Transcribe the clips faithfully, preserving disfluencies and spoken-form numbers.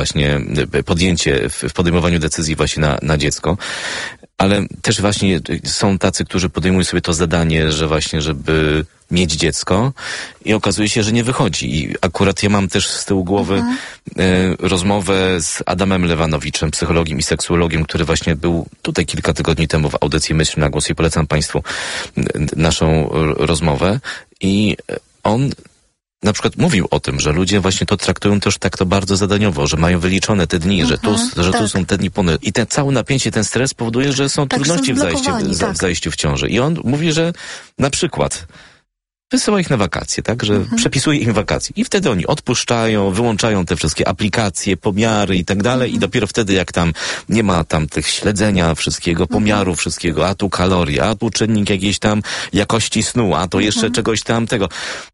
właśnie podjęcie w podejmowaniu decyzji właśnie na, na dziecko. Ale też właśnie są tacy, którzy podejmują sobie to zadanie, że właśnie, żeby mieć dziecko i okazuje się, że nie wychodzi. I akurat ja mam też z tyłu głowy mhm. e, rozmowę z Adamem Lewanowiczem, psychologiem i seksuologiem, który właśnie był tutaj kilka tygodni temu w audycji Myśl na głos i polecam Państwu naszą rozmowę. I on na przykład mówił o tym, że ludzie właśnie to traktują też tak to bardzo zadaniowo, że mają wyliczone te dni, mhm, że, tu, że tak. tu są te dni pone. I ten całe napięcie, ten stres powoduje, że są tak, trudności są w, zajściu, tak. w zajściu w ciąży. I on mówi, że na przykład wysyła ich na wakacje, tak? Że mhm. przepisuje im wakacje. I wtedy oni odpuszczają, wyłączają te wszystkie aplikacje, pomiary i tak dalej. Mhm. I dopiero wtedy, jak tam nie ma tam tych śledzenia wszystkiego, pomiaru mhm. wszystkiego, a tu kalorie, a tu czynnik jakiejś tam jakości snu, a to jeszcze mhm. czegoś tam tego.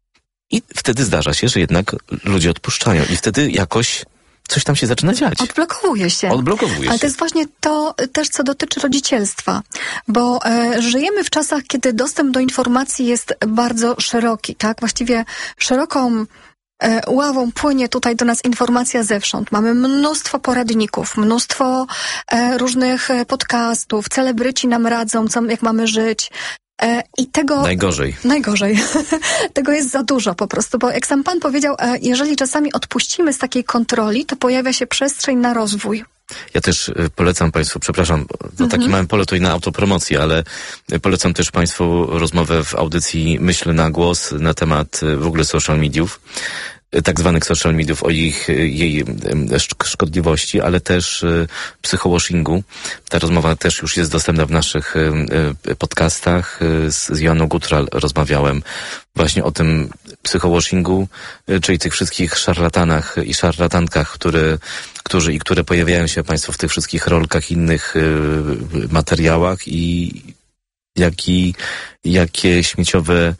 I wtedy zdarza się, że jednak ludzie odpuszczają. I wtedy jakoś coś tam się zaczyna dziać. Odblokowuje się. Odblokowuje Ale się. to jest właśnie to też, co dotyczy rodzicielstwa. Bo e, żyjemy w czasach, kiedy dostęp do informacji jest bardzo szeroki, tak? Właściwie szeroką e, ławą płynie tutaj do nas informacja zewsząd. Mamy mnóstwo poradników, mnóstwo e, różnych podcastów, celebryci nam radzą, co, jak mamy żyć. I tego... Najgorzej. Najgorzej. Tego jest za dużo po prostu, bo jak sam pan powiedział, jeżeli czasami odpuścimy z takiej kontroli, to pojawia się przestrzeń na rozwój. Ja też polecam Państwu, przepraszam, no mhm. taki małem pole tutaj na autopromocję, ale polecam też Państwu rozmowę w audycji Myśl na głos na temat w ogóle social mediów. Tak zwanych social mediów, o ich, jej szkodliwości, ale też psychowashingu. Ta rozmowa też już jest dostępna w naszych podcastach. Z Joanną Gutral rozmawiałem właśnie o tym psychowashingu, czyli tych wszystkich szarlatanach i szarlatankach, które, którzy i które pojawiają się Państwo w tych wszystkich rolkach, innych materiałach i jaki, jakie śmieciowe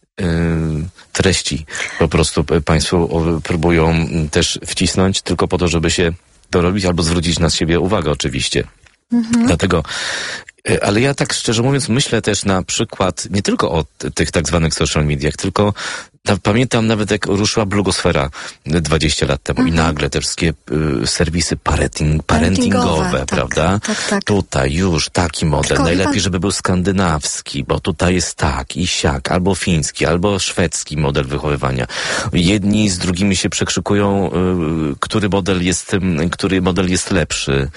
treści po prostu Państwo próbują też wcisnąć tylko po to, żeby się dorobić albo zwrócić na siebie uwagę oczywiście. Mhm. Dlatego, ale ja tak szczerze mówiąc myślę też na przykład nie tylko o tych tak zwanych social mediach, tylko pamiętam nawet jak ruszyła blogosfera dwadzieścia lat temu mhm. i nagle te wszystkie y, serwisy parenting, parentingowe, tak, prawda? Tak, tak. Tutaj już taki model, tylko najlepiej, pan... żeby był skandynawski, bo tutaj jest tak i siak, albo fiński, albo szwedzki model wychowywania. Jedni z drugimi się przekrzykują, y, który model jest, y, który model jest lepszy,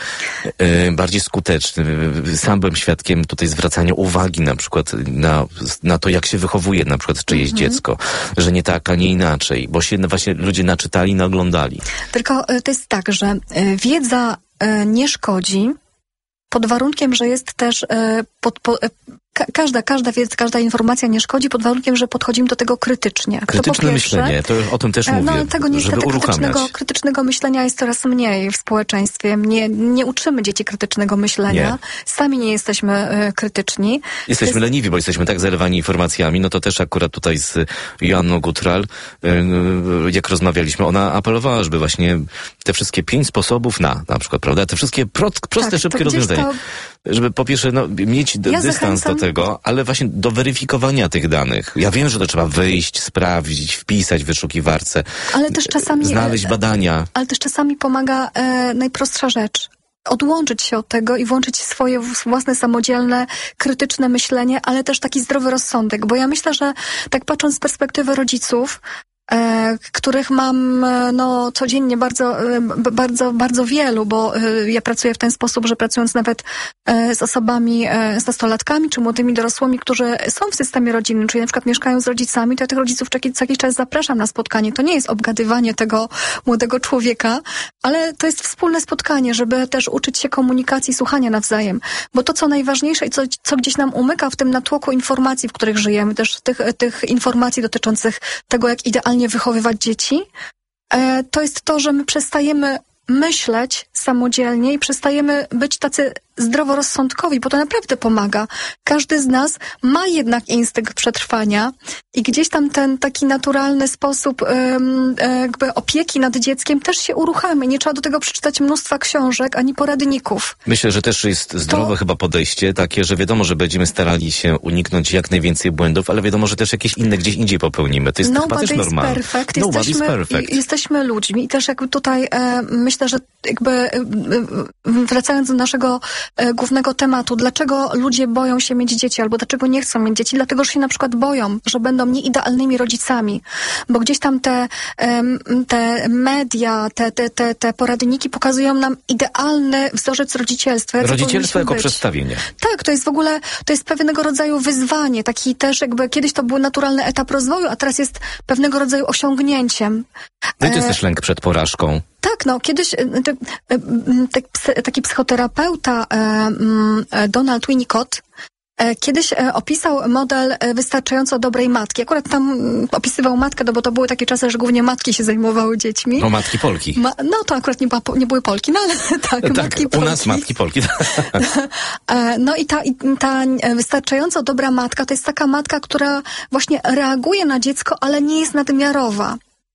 y, bardziej skuteczny. Sam byłem świadkiem tutaj zwracania uwagi na przykład na, na to, jak się wychowuje na przykład czyjeś mhm. dziecko. Że nie tak, a nie inaczej, bo się właśnie ludzie naczytali i naoglądali. Tylko to jest tak, że wiedza nie szkodzi pod warunkiem, że jest też pod, po, ka, każda, każda wiedza, każda informacja nie szkodzi pod warunkiem, że podchodzimy do tego krytycznie. Krytyczne to myślenie, to o tym też mówię, no, tego niestety żeby krytycznego, krytycznego myślenia jest coraz mniej w społeczeństwie. Nie, nie uczymy dzieci krytycznego myślenia. Nie. Sami nie jesteśmy y, krytyczni. Jesteśmy jest... leniwi, bo jesteśmy tak zalewani informacjami. No to też akurat tutaj z Joanną Gutral, y, y, jak rozmawialiśmy, ona apelowała, żeby właśnie te wszystkie pięć sposobów na, na przykład, prawda, te wszystkie pro, proste, tak, szybkie rozwiązania. To... Żeby po pierwsze no, mieć d- ja dystans zachęcam... do tego, ale właśnie do weryfikowania tych danych. Ja wiem, że to trzeba wyjść, sprawdzić, wpisać w wyszukiwarce, ale też czasami, znaleźć badania. Ale też czasami pomaga e, najprostsza rzecz. Odłączyć się od tego i włączyć swoje własne samodzielne, krytyczne myślenie, ale też taki zdrowy rozsądek. Bo ja myślę, że tak patrząc z perspektywy rodziców, E, których mam no, codziennie bardzo, e, bardzo, bardzo wielu, bo e, ja pracuję w ten sposób, że pracując nawet e, z osobami, e, z nastolatkami czy młodymi dorosłymi, którzy są w systemie rodzinnym, czyli na przykład mieszkają z rodzicami, to ja tych rodziców co jakiś czas zapraszam na spotkanie. To nie jest obgadywanie tego młodego człowieka, ale to jest wspólne spotkanie, żeby też uczyć się komunikacji, słuchania nawzajem. Bo to, co najważniejsze i co, co gdzieś nam umyka w tym natłoku informacji, w których żyjemy, też tych, tych informacji dotyczących tego, jak idealnie wychowywać dzieci, to jest to, że my przestajemy myśleć samodzielnie i przestajemy być tacy zdroworozsądkowi, bo to naprawdę pomaga. Każdy z nas ma jednak instynkt przetrwania i gdzieś tam ten taki naturalny sposób um, jakby opieki nad dzieckiem też się uruchamia. Nie trzeba do tego przeczytać mnóstwa książek ani poradników. Myślę, że też jest zdrowe to... chyba podejście takie, że wiadomo, że będziemy starali się uniknąć jak najwięcej błędów, ale wiadomo, że też jakieś inne gdzieś indziej popełnimy. To jest no, chyba też normalne. Perfect. Jesteśmy, perfect. Jesteśmy ludźmi i też jakby tutaj e, myślę, że jakby e, wracając do naszego e, głównego tematu, dlaczego ludzie boją się mieć dzieci albo dlaczego nie chcą mieć dzieci? Dlatego, że się na przykład boją, że będą nieidealnymi rodzicami, bo gdzieś tam te, e, te media, te, te, te, te poradniki pokazują nam idealny wzorzec rodzicielstwa. Rodzicielstwo jako być. Przedstawienie. Tak, to jest w ogóle, to jest pewnego rodzaju wyzwanie, taki też jakby kiedyś to był naturalny etap rozwoju, a teraz jest pewnego rodzaju osiągnięciem. No i to jest też lęk przed porażką. Tak, no kiedyś taki psychoterapeuta Donald Winnicott kiedyś opisał model wystarczająco dobrej matki. Akurat tam opisywał matkę, no bo to były takie czasy, że głównie matki się zajmowały dziećmi. No matki Polki. Ma, no to akurat nie, była, nie były Polki, no ale tak, tak matki u Polki. nas matki Polki. No i ta, ta wystarczająco dobra matka to jest taka matka, która właśnie reaguje na dziecko, ale nie jest nadmiarowa.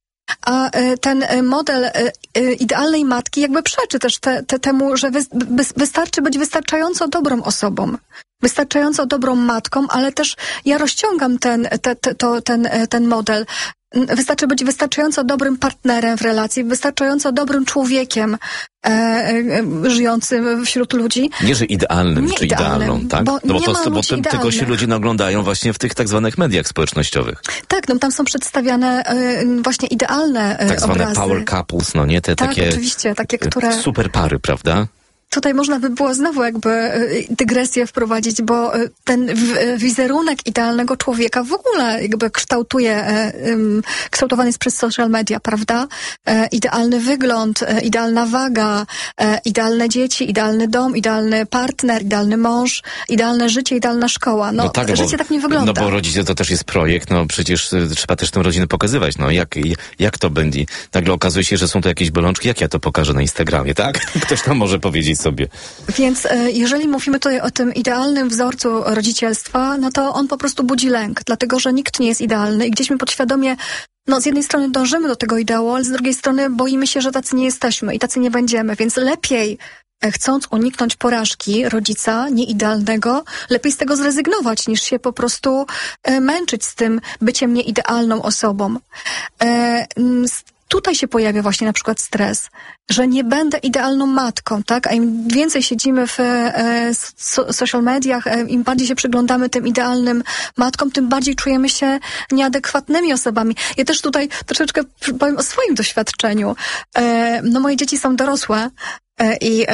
A ten model idealnej matki jakby przeczy też te, te, temu, że wy, wystarczy być wystarczająco dobrą osobą, wystarczająco dobrą matką, ale też ja rozciągam ten, te, te, to, ten, ten model. Wystarczy być wystarczająco dobrym partnerem w relacji, wystarczająco dobrym człowiekiem e, e, żyjącym wśród ludzi. Nie, że idealnym nie czy idealnym, idealną, tak? Bo, no bo, nie to, ma bo tym, tego się ludzie naglądają właśnie w tych tak zwanych mediach społecznościowych. Tak, no tam są przedstawiane e, właśnie idealne e, tak zwane obrazy. power couples, no nie? Te tak, takie, oczywiście, takie, które... super pary, prawda? Tutaj można by było znowu jakby dygresję wprowadzić, bo ten wizerunek idealnego człowieka w ogóle jakby kształtuje, kształtowany jest przez social media, prawda? Idealny wygląd, idealna waga, idealne dzieci, idealny dom, idealny partner, idealny mąż, idealne życie, idealna szkoła. No, no tak, życie bo, tak nie wygląda. No bo rodzice to też jest projekt, no przecież trzeba też tę rodzinę pokazywać, no jak, jak to będzie? Nagle okazuje się, że są to jakieś bolączki, jak ja to pokażę na Instagramie, tak? Ktoś tam może powiedzieć sobie. Więc e, jeżeli mówimy tutaj o tym idealnym wzorcu rodzicielstwa, no to on po prostu budzi lęk, dlatego że nikt nie jest idealny i gdzieś my podświadomie, no z jednej strony dążymy do tego ideału, ale z drugiej strony boimy się, że tacy nie jesteśmy i tacy nie będziemy, więc lepiej e, chcąc uniknąć porażki rodzica nieidealnego, lepiej z tego zrezygnować, niż się po prostu e, męczyć z tym byciem nieidealną osobą. E, z, Tutaj się pojawia właśnie na przykład stres, że nie będę idealną matką, tak? A im więcej siedzimy w e, so, social mediach, e, im bardziej się przyglądamy tym idealnym matkom, tym bardziej czujemy się nieadekwatnymi osobami. Ja też tutaj troszeczkę powiem o swoim doświadczeniu. E, no moje dzieci są dorosłe i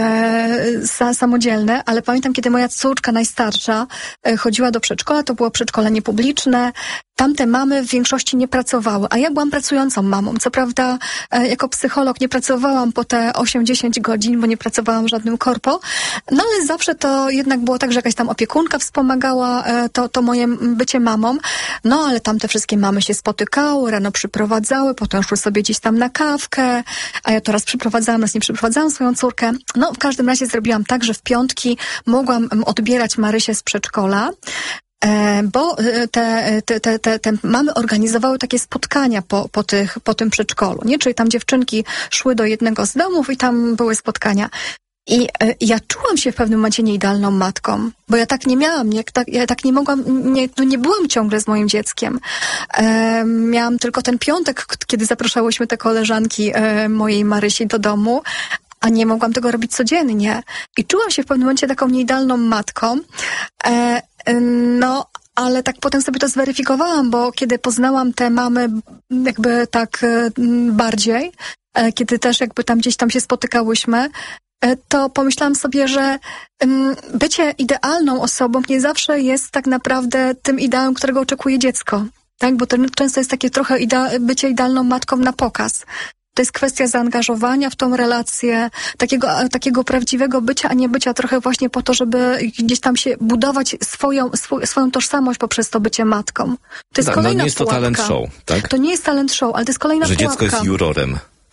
e, samodzielne, ale pamiętam, kiedy moja córka najstarsza e, chodziła do przedszkola, to było przedszkole niepubliczne, tamte mamy w większości nie pracowały, a ja byłam pracującą mamą. Co prawda e, jako psycholog nie pracowałam po te osiem dziesięć godzin, bo nie pracowałam w żadnym korpo, no ale zawsze to jednak było tak, że jakaś tam opiekunka wspomagała e, to, to moje bycie mamą, no ale tamte wszystkie mamy się spotykały, rano przyprowadzały, potem szły sobie gdzieś tam na kawkę, a ja to raz przyprowadzałam, raz nie przyprowadzałam swoją córkę. No, w każdym razie zrobiłam tak, że w piątki mogłam odbierać Marysię z przedszkola, e, bo te, te, te, te, te mamy organizowały takie spotkania po, po, tych, po tym przedszkolu, nie? Czyli tam dziewczynki szły do jednego z domów i tam były spotkania. I e, ja czułam się w pewnym momencie nieidealną matką, bo ja tak nie miałam, nie, tak, ja tak nie mogłam, nie, no nie byłam ciągle z moim dzieckiem. E, miałam tylko ten piątek, kiedy zapraszałyśmy te koleżanki e, mojej Marysi do domu, a nie mogłam tego robić codziennie. I czułam się w pewnym momencie taką nieidealną matką. E, no, ale tak potem sobie to zweryfikowałam, bo kiedy poznałam te mamy jakby tak e, bardziej, e, kiedy też jakby tam gdzieś tam się spotykałyśmy, e, to pomyślałam sobie, że um, bycie idealną osobą nie zawsze jest tak naprawdę tym ideałem, którego oczekuje dziecko. Tak? Bo to często jest takie trochę idea- bycie idealną matką na pokaz. To jest kwestia zaangażowania w tą relację, takiego, takiego prawdziwego bycia, a nie bycia trochę właśnie po to, żeby gdzieś tam się budować swoją, swój, swoją tożsamość poprzez to bycie matką. To jest tak, kolejna no nie jest pułapka. To talent show, tak? To nie jest talent show, ale to jest kolejna że pułapka. Że dziecko jest jurorem.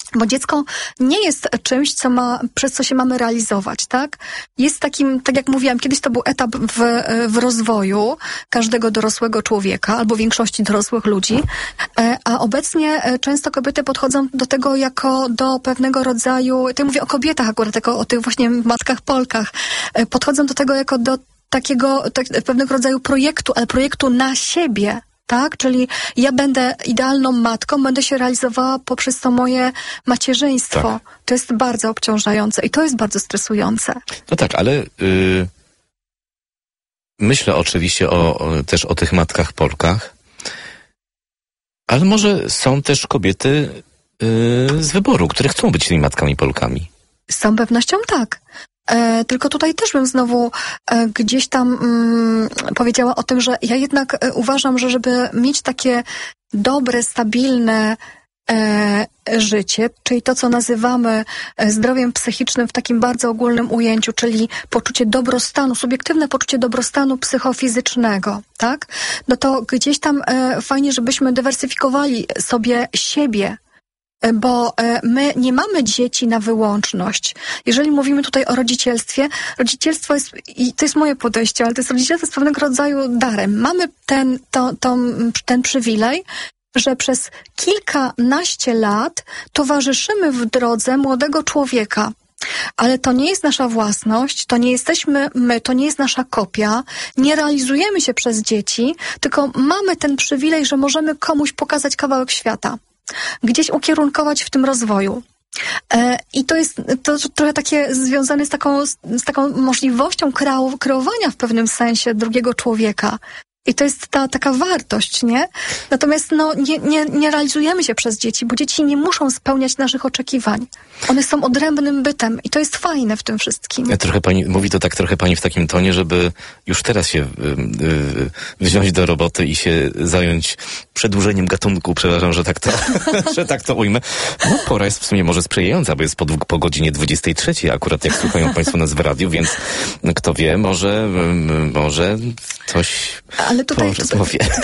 Bo dziecko nie jest czymś, co ma, przez co się mamy realizować, tak? Jest takim, tak jak mówiłam, kiedyś to był etap w, w rozwoju każdego dorosłego człowieka, albo większości dorosłych ludzi, a obecnie często kobiety podchodzą do tego jako do pewnego rodzaju, ja mówię o kobietach akurat, jako o tych właśnie matkach Polkach, podchodzą do tego jako do takiego, tak, pewnego rodzaju projektu, ale projektu na siebie. Tak, czyli ja będę idealną matką, będę się realizowała poprzez to moje macierzyństwo. Tak. To jest bardzo obciążające i to jest bardzo stresujące. No tak, ale yy, myślę oczywiście o, o, też o tych matkach Polkach, ale może są też kobiety yy, z wyboru, które chcą być tymi matkami Polkami. Z całą pewnością tak. E, tylko tutaj też bym znowu e, gdzieś tam mm, powiedziała o tym, że ja jednak e, uważam, że żeby mieć takie dobre, stabilne e, życie, czyli to, co nazywamy e, zdrowiem psychicznym w takim bardzo ogólnym ujęciu, czyli poczucie dobrostanu, subiektywne poczucie dobrostanu psychofizycznego, tak? No to gdzieś tam e, fajnie, żebyśmy dywersyfikowali sobie siebie, bo my nie mamy dzieci na wyłączność. Jeżeli mówimy tutaj o rodzicielstwie, rodzicielstwo jest, i to jest moje podejście, ale to jest rodzicielstwo jest pewnego rodzaju darem. Mamy ten, to, to, ten przywilej, że przez kilkanaście lat towarzyszymy w drodze młodego człowieka. Ale to nie jest nasza własność, to nie jesteśmy my, to nie jest nasza kopia, nie realizujemy się przez dzieci, tylko mamy ten przywilej, że możemy komuś pokazać kawałek świata. Gdzieś ukierunkować w tym rozwoju. E, I to jest to trochę takie związane z taką, z taką możliwością kreu, kreowania w pewnym sensie drugiego człowieka. I to jest ta taka wartość, nie? Natomiast no, nie, nie, nie realizujemy się przez dzieci, bo dzieci nie muszą spełniać naszych oczekiwań. One są odrębnym bytem i to jest fajne w tym wszystkim. Ja trochę pani, mówi to tak trochę pani w takim tonie, żeby już teraz się y, y, wziąć do roboty i się zająć przedłużeniem gatunku, przepraszam, że tak to, że tak to ujmę. No pora jest w sumie może sprzyjająca, bo jest po, po godzinie dwudziestej trzeciej akurat, jak słuchają państwo nas w radiu, więc kto wie, może, może coś... Ale tutaj, tutaj,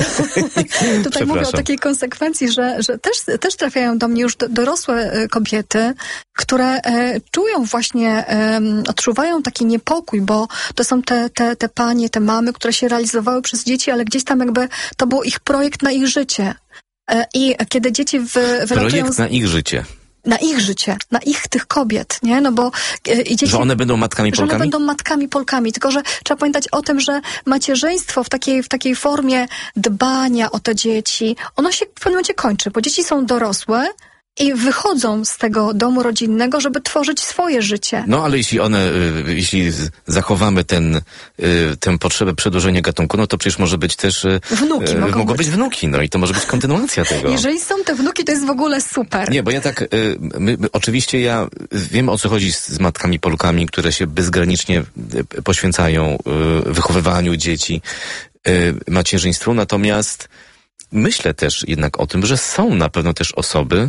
tutaj, tutaj mówię o takiej konsekwencji, że, że też, też trafiają do mnie już do, dorosłe kobiety, które e, czują właśnie, e, odczuwają taki niepokój, bo to są te, te, te panie, te mamy, które się realizowały przez dzieci, ale gdzieś tam jakby to był ich projekt na ich życie. E, I kiedy dzieci wy, wylatują... Projekt na ich życie. Na ich życie, na ich tych kobiet, nie? No bo e, i dzieci, że one będą matkami Polkami? Że one będą matkami Polkami, tylko że trzeba pamiętać o tym, że macierzyństwo w takiej, w takiej formie dbania o te dzieci, ono się w pewnym momencie kończy, bo dzieci są dorosłe i wychodzą z tego domu rodzinnego, żeby tworzyć swoje życie. No ale jeśli one, y, jeśli zachowamy ten, y, tę potrzebę przedłużenia gatunku, no to przecież może być też... Y, wnuki y, mogą, mogą być. być wnuki, no i to może być kontynuacja tego. Jeżeli są te wnuki, to jest w ogóle super. Nie, bo ja tak, y, my, my, oczywiście ja wiem, o co chodzi z, z matkami Polkami, które się bezgranicznie y, poświęcają y, wychowywaniu dzieci, y, macierzyństwu, natomiast myślę też jednak o tym, że są na pewno też osoby,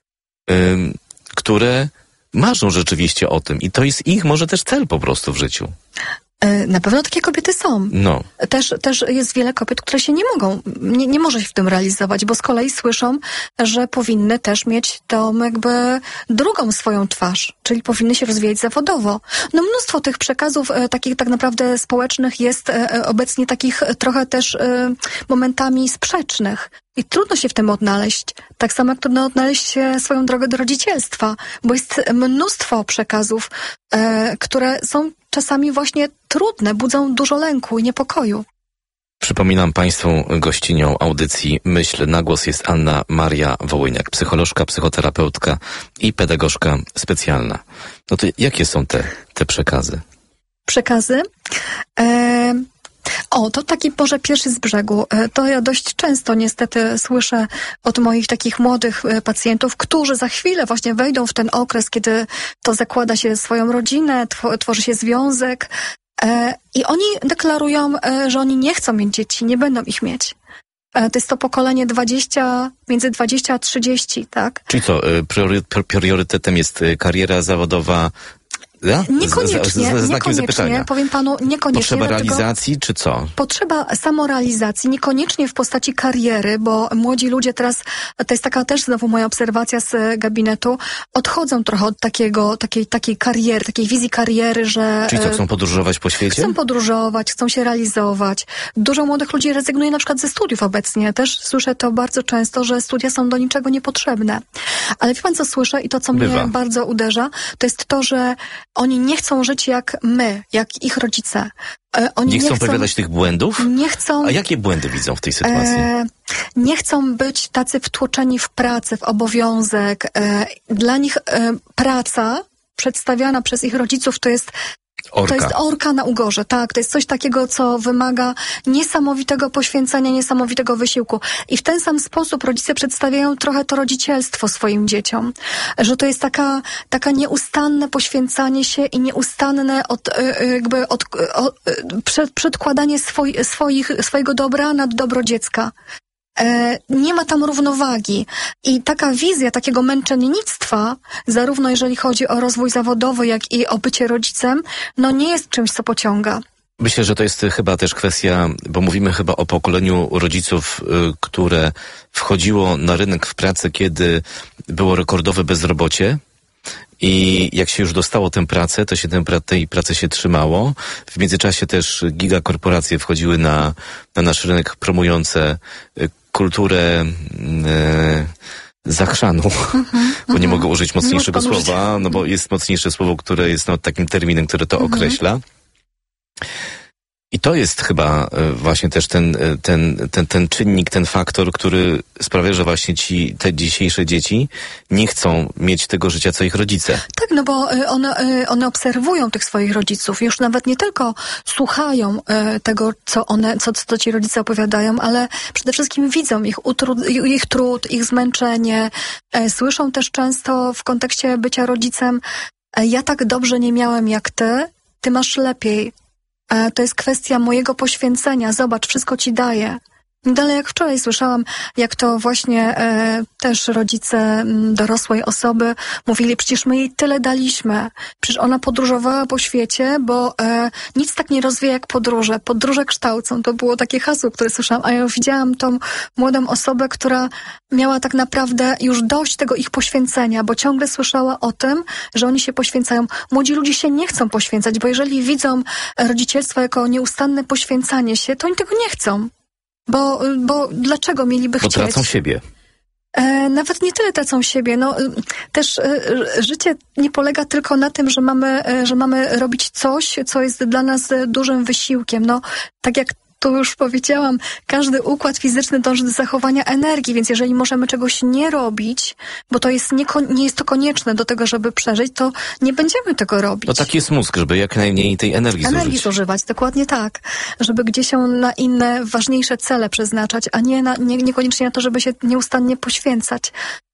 które marzą rzeczywiście o tym i to jest ich może też cel po prostu w życiu. Na pewno takie kobiety są. No. Też, też jest wiele kobiet, które się nie mogą, nie, nie może się w tym realizować, bo z kolei słyszą, że powinny też mieć tą jakby drugą swoją twarz, czyli powinny się rozwijać zawodowo. No mnóstwo tych przekazów e, takich tak naprawdę społecznych jest e, obecnie takich trochę też e, momentami sprzecznych. I trudno się w tym odnaleźć. Tak samo jak trudno odnaleźć się swoją drogę do rodzicielstwa, bo jest mnóstwo przekazów, e, które są czasami właśnie trudne, budzą dużo lęku i niepokoju. Przypominam Państwu, gościnią audycji Myśl na głos jest Anna Maria Wołyniak, psycholożka, psychoterapeutka i pedagogzka specjalna. No to jakie są te, te przekazy? Przekazy? E... O, to taki może pierwszy z brzegu. To ja dość często niestety słyszę od moich takich młodych pacjentów, którzy za chwilę właśnie wejdą w ten okres, kiedy to zakłada się swoją rodzinę, tworzy się związek i oni deklarują, że oni nie chcą mieć dzieci, nie będą ich mieć. To jest to pokolenie dwadzieścia, między dwadzieścia a trzydzieści, tak? Czyli co, priorytetem jest kariera zawodowa, Ja? Niekoniecznie, z, z, z znakiem niekoniecznie, zapytania. powiem panu, niekoniecznie. Potrzeba realizacji, czy co? Potrzeba samorealizacji, niekoniecznie w postaci kariery, bo młodzi ludzie teraz, to jest taka też znowu moja obserwacja z gabinetu, odchodzą trochę od takiego, takiej, takiej kariery, takiej wizji kariery, że... Czyli co, chcą podróżować po świecie? Chcą podróżować, chcą się realizować. Dużo młodych ludzi rezygnuje na przykład ze studiów obecnie. Też słyszę to bardzo często, że studia są do niczego niepotrzebne. Ale wie pan, co słyszę i to, co Bywa. mnie bardzo uderza, to jest to, że oni nie chcą żyć jak my, jak ich rodzice. E, oni nie chcą nie chcą powiadać tych błędów? Nie chcą... A jakie błędy widzą w tej sytuacji? E, nie chcą być tacy wtłoczeni w pracę, w obowiązek. E, dla nich e, praca przedstawiana przez ich rodziców to jest Orka. To jest orka na ugorze, tak. To jest coś takiego, co wymaga niesamowitego poświęcenia, niesamowitego wysiłku. I w ten sam sposób rodzice przedstawiają trochę to rodzicielstwo swoim dzieciom. Że to jest taka, taka nieustanne poświęcanie się i nieustanne od, jakby od, od, przed, przedkładanie swoi, swoich, swojego dobra nad dobro dziecka. Nie ma tam równowagi. I taka wizja takiego męczennictwa, zarówno jeżeli chodzi o rozwój zawodowy, jak i o bycie rodzicem, no nie jest czymś, co pociąga. Myślę, że to jest chyba też kwestia, bo mówimy chyba o pokoleniu rodziców, które wchodziło na rynek w pracę, kiedy było rekordowe bezrobocie. I jak się już dostało tę pracę, to się tę, tej pracy się trzymało. W międzyczasie też gigakorporacje wchodziły na, na nasz rynek, promujące kulturę e, zachrzanu, mm-hmm, bo nie mm-hmm. mogę użyć mocniejszego słowa, no bo jest mocniejsze słowo, które jest no, takim terminem, które to mm-hmm. określa. I to jest chyba właśnie też ten, ten, ten, ten czynnik, ten faktor, który sprawia, że właśnie ci, te dzisiejsze dzieci nie chcą mieć tego życia, co ich rodzice. Tak, no bo one, one obserwują tych swoich rodziców. Już nawet nie tylko słuchają tego, co one, co, co ci rodzice opowiadają, ale przede wszystkim widzą ich, utrud, ich trud, ich zmęczenie. Słyszą też często w kontekście bycia rodzicem: ja tak dobrze nie miałem jak ty, ty masz lepiej. To jest kwestia mojego poświęcenia. Zobacz, wszystko ci daję. Dalej, jak wczoraj słyszałam, jak to właśnie e, też rodzice m, dorosłej osoby mówili: przecież my jej tyle daliśmy. Przecież ona podróżowała po świecie, bo e, nic tak nie rozwija jak podróże. Podróże kształcą. To było takie hasło, które słyszałam. A ja widziałam tą młodą osobę, która miała tak naprawdę już dość tego ich poświęcenia, bo ciągle słyszała o tym, że oni się poświęcają. Młodzi ludzie się nie chcą poświęcać, bo jeżeli widzą rodzicielstwo jako nieustanne poświęcanie się, to oni tego nie chcą. Bo, bo dlaczego mieliby bo chcieć? Bo tracą siebie. E, nawet nie tyle tracą siebie. No, też e, życie nie polega tylko na tym, że mamy, e, że mamy robić coś, co jest dla nas dużym wysiłkiem. No, tak jak tu już powiedziałam, każdy układ fizyczny dąży do zachowania energii, więc jeżeli możemy czegoś nie robić, bo to jest nie, nie jest to konieczne do tego, żeby przeżyć, to nie będziemy tego robić. No taki jest mózg, żeby jak najmniej tej energii zużyć. Energii zużywać, dokładnie tak. Żeby gdzieś ją na inne, ważniejsze cele przeznaczać, a nie, na, nie niekoniecznie na to, żeby się nieustannie poświęcać.